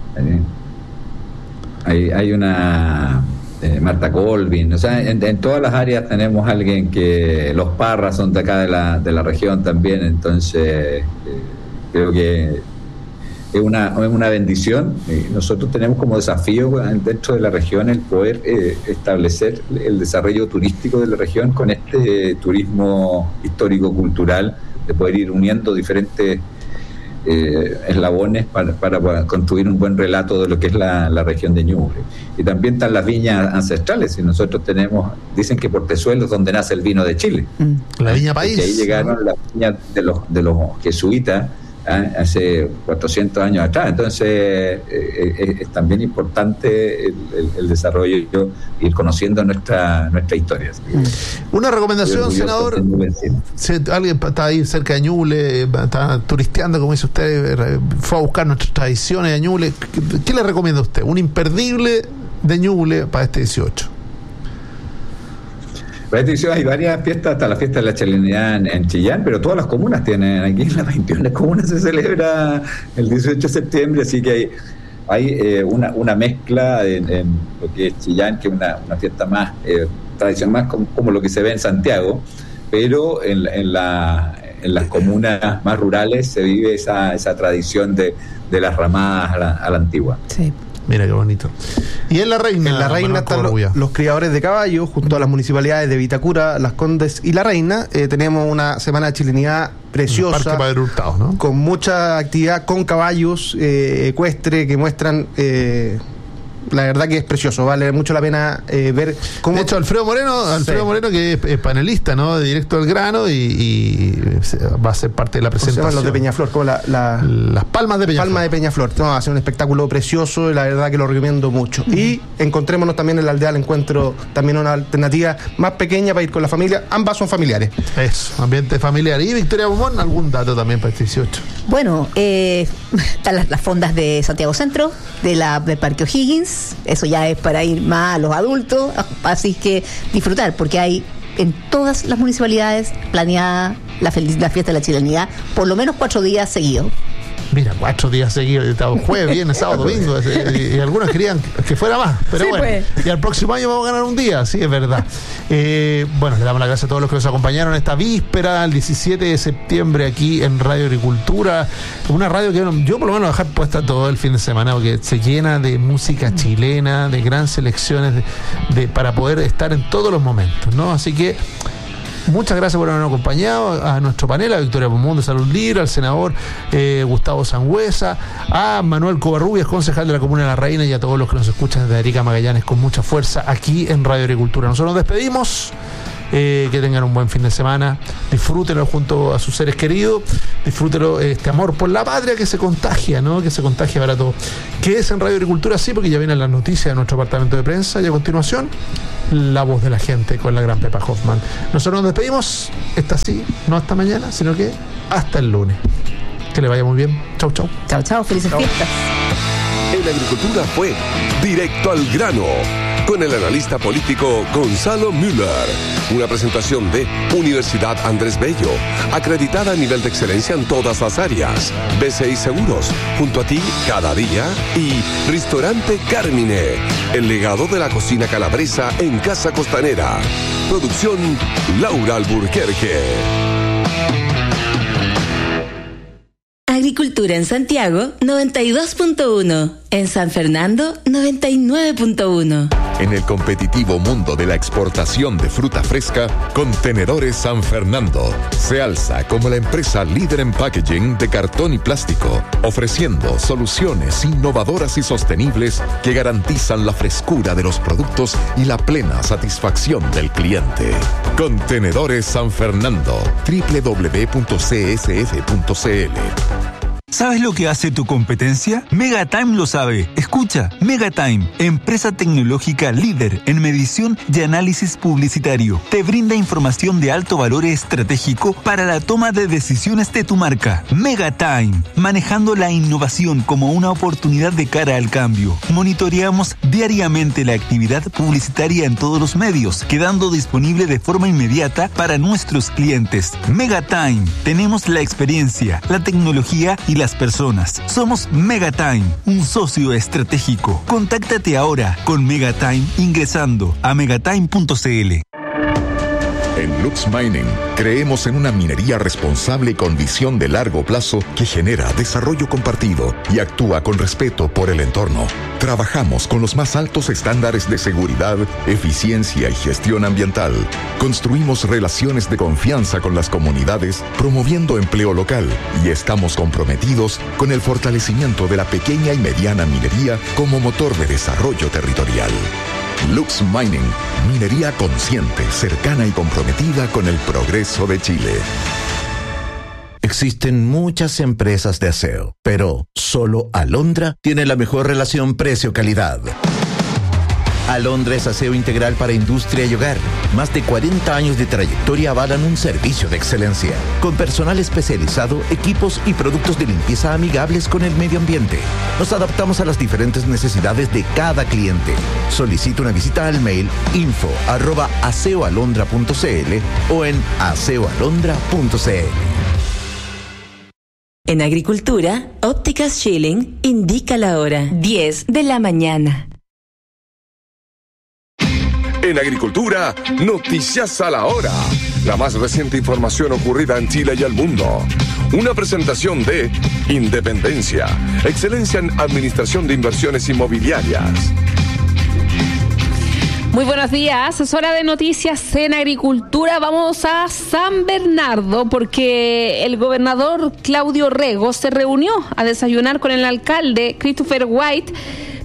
Hay una Marta Colvin, o sea, en todas las áreas tenemos alguien que los Parras son de acá de la región también, entonces creo que es una bendición. Nosotros tenemos como desafío dentro de la región el poder establecer el desarrollo turístico de la región con este turismo histórico-cultural, de poder ir uniendo diferentes eslabones para construir un buen relato de lo que es la región de Ñuble. Y también están las viñas ancestrales, y nosotros dicen que Portezuelo es donde nace el vino de Chile. La viña país. Porque ahí llegaron las viñas de los jesuitas hace 400 años atrás. Entonces es también importante el desarrollo, ir conociendo nuestra historia. Una recomendación, senador. Si alguien está ahí cerca de Ñuble, está turisteando, como dice usted, fue a buscar nuestras tradiciones de Ñuble, ¿qué le recomienda usted? Un imperdible de Ñuble para este 18. Hay varias fiestas, hasta la fiesta de la chilenidad en Chillán, pero todas las comunas tienen, aquí en las 21 comunas se celebra el 18 de septiembre, así que hay una mezcla en lo que es Chillán, que es una fiesta más tradicional, más como lo que se ve en Santiago, pero en las comunas más rurales se vive esa tradición de las ramadas a la antigua. Sí. Mira qué bonito. Y en La Reina están los criadores de caballos, junto a las municipalidades de Vitacura, Las Condes y La Reina. Tenemos una semana de chilenidad preciosa, Parque Padre Hurtado, ¿no? Con mucha actividad con caballos ecuestres que muestran la verdad que es precioso, vale mucho la pena ver cómo... De hecho, Alfredo Moreno, que es panelista, ¿no? De Directo al Grano, y va a ser parte de la presentación. ¿Cómo se llaman los de Peñaflor? ¿Cómo las Palmas de Peñaflor. Palma de Peñaflor. No, va a ser un espectáculo precioso y la verdad que lo recomiendo mucho. Y encontrémonos también en la Aldea del Encuentro, también una alternativa más pequeña para ir con la familia. Ambas son familiares. Eso, ambiente familiar. Y Victoria Beaumont, algún dato también para este 18. Bueno, están las fondas de Santiago Centro, del Parque O'Higgins. Eso ya es para ir más a los adultos, así que disfrutar, porque hay en todas las municipalidades planeada la fiesta de la chilenidad por lo menos 4 días seguidos. Mira, 4 días seguidos, jueves, viernes, sábado, domingo, y algunos querían que fuera más, pero sí, bueno, pues. Y al próximo año vamos a ganar un día, sí, es verdad. Bueno, le damos las gracias a todos los que nos acompañaron esta víspera, el 17 de septiembre, aquí en Radio Agricultura, una radio que yo por lo menos voy a dejar puesta todo el fin de semana, porque se llena de música chilena, de grandes selecciones, para poder estar en todos los momentos, ¿no? Así que muchas gracias por habernos acompañado, a nuestro panel, a Victoria Beaumont de Salud Libre, al senador Gustavo Sangüesa, a Manuel Covarrubias, concejal de la Comuna de La Reina, y a todos los que nos escuchan desde Arica Magallanes con mucha fuerza aquí en Radio Agricultura. Nosotros nos despedimos. Que tengan un buen fin de semana, disfrútenlo junto a sus seres queridos, disfrútenlo, este amor por la patria que se contagia, ¿no? Que se contagia para todos. Quédese en Radio Agricultura, sí, porque ya vienen las noticias de nuestro departamento de prensa, y a continuación, la voz de la gente con la gran Pepa Hoffman. Nosotros nos despedimos, esta sí, no hasta mañana, sino que hasta el lunes. Que le vaya muy bien. Chau, chau. Chau, chau, felices fiestas. En Agricultura fue Directo al Grano, con el analista político Gonzalo Müller. Una presentación de Universidad Andrés Bello, acreditada a nivel de excelencia en todas las áreas. BCI Seguros, junto a ti cada día. Y Restaurante Carmine, el legado de la cocina calabresa en Casa Costanera. Producción Laura Alburquerque. Agricultura en Santiago, 92.1. En San Fernando, 99.1. En el competitivo mundo de la exportación de fruta fresca, Contenedores San Fernando se alza como la empresa líder en packaging de cartón y plástico, ofreciendo soluciones innovadoras y sostenibles que garantizan la frescura de los productos y la plena satisfacción del cliente. Contenedores San Fernando, www.csf.cl. ¿Sabes lo que hace tu competencia? Megatime lo sabe. Escucha, Megatime, empresa tecnológica líder en medición y análisis publicitario. Te brinda información de alto valor estratégico para la toma de decisiones de tu marca. Megatime, manejando la innovación como una oportunidad de cara al cambio. Monitoreamos diariamente la actividad publicitaria en todos los medios, quedando disponible de forma inmediata para nuestros clientes. Megatime, tenemos la experiencia, la tecnología y las personas. Somos Megatime, un socio estratégico. Contáctate ahora con Megatime ingresando a megatime.cl. En Lux Mining creemos en una minería responsable con visión de largo plazo que genera desarrollo compartido y actúa con respeto por el entorno. Trabajamos con los más altos estándares de seguridad, eficiencia y gestión ambiental. Construimos relaciones de confianza con las comunidades, promoviendo empleo local, y estamos comprometidos con el fortalecimiento de la pequeña y mediana minería como motor de desarrollo territorial. Lux Mining, minería consciente, cercana y comprometida con el progreso de Chile. Existen muchas empresas de aseo, pero solo Alondra tiene la mejor relación precio-calidad. Alondra es aseo integral para industria y hogar. Más de 40 años de trayectoria avalan un servicio de excelencia, con personal especializado, equipos y productos de limpieza amigables con el medio ambiente. Nos adaptamos a las diferentes necesidades de cada cliente. Solicita una visita al mail info@aseoalondra.cl o en aseoalondra.cl. En Agricultura, Ópticas Schilling indica la hora, 10 de la mañana. En Agricultura, noticias a la hora. La más reciente información ocurrida en Chile y el mundo. Una presentación de Independencia, excelencia en administración de inversiones inmobiliarias. Muy buenos días, es hora de noticias en Agricultura. Vamos a San Bernardo porque el gobernador Claudio Rego se reunió a desayunar con el alcalde Christopher White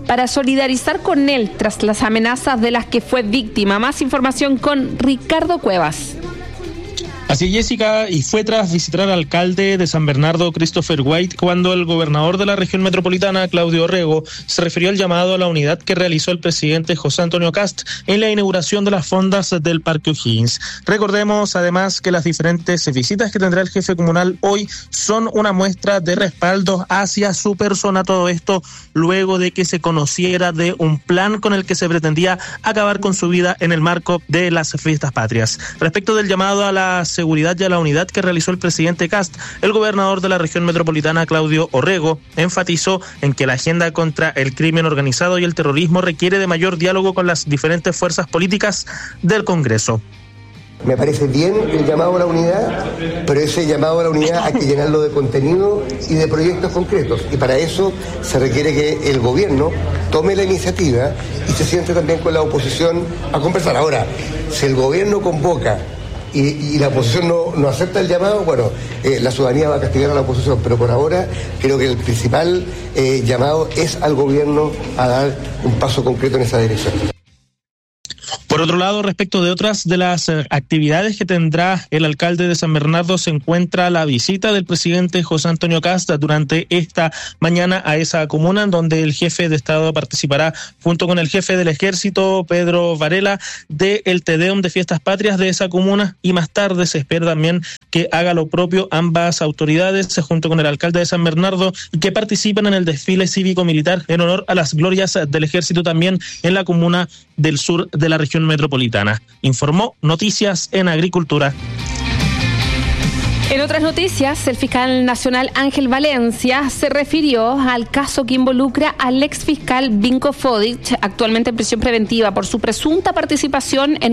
para solidarizar con él tras las amenazas de las que fue víctima. Más información con Ricardo Cuevas. Así es, Jessica, y fue tras visitar al alcalde de San Bernardo, Christopher White, cuando el gobernador de la región metropolitana, Claudio Orrego, se refirió al llamado a la unidad que realizó el presidente José Antonio Kast en la inauguración de las fondas del Parque O'Higgins. Recordemos además que las diferentes visitas que tendrá el jefe comunal hoy son una muestra de respaldo hacia su persona, todo esto luego de que se conociera de un plan con el que se pretendía acabar con su vida en el marco de las fiestas patrias. Respecto del llamado a la seguridad y a la unidad que realizó el presidente Kast, el gobernador de la región metropolitana, Claudio Orrego, enfatizó en que la agenda contra el crimen organizado y el terrorismo requiere de mayor diálogo con las diferentes fuerzas políticas del Congreso. Me parece bien el llamado a la unidad, pero ese llamado a la unidad hay que llenarlo de contenido y de proyectos concretos. Y para eso se requiere que el gobierno tome la iniciativa y se siente también con la oposición a conversar. Ahora, si el gobierno convoca y la oposición no acepta el llamado, bueno, la ciudadanía va a castigar a la oposición, pero por ahora creo que el principal llamado es al gobierno a dar un paso concreto en esa dirección. Por otro lado, respecto de otras de las actividades que tendrá el alcalde de San Bernardo, se encuentra la visita del presidente José Antonio Kast durante esta mañana a esa comuna, en donde el jefe de Estado participará junto con el jefe del Ejército, Pedro Varela, del Tedeum de Fiestas Patrias de esa comuna, y más tarde se espera también que haga lo propio ambas autoridades junto con el alcalde de San Bernardo y que participen en el desfile cívico-militar en honor a las glorias del Ejército también en la comuna del sur de la región metropolitana. Informó Noticias en Agricultura. En otras noticias, el fiscal nacional Ángel Valencia se refirió al caso que involucra al exfiscal Vinko Fodic, actualmente en prisión preventiva por su presunta participación en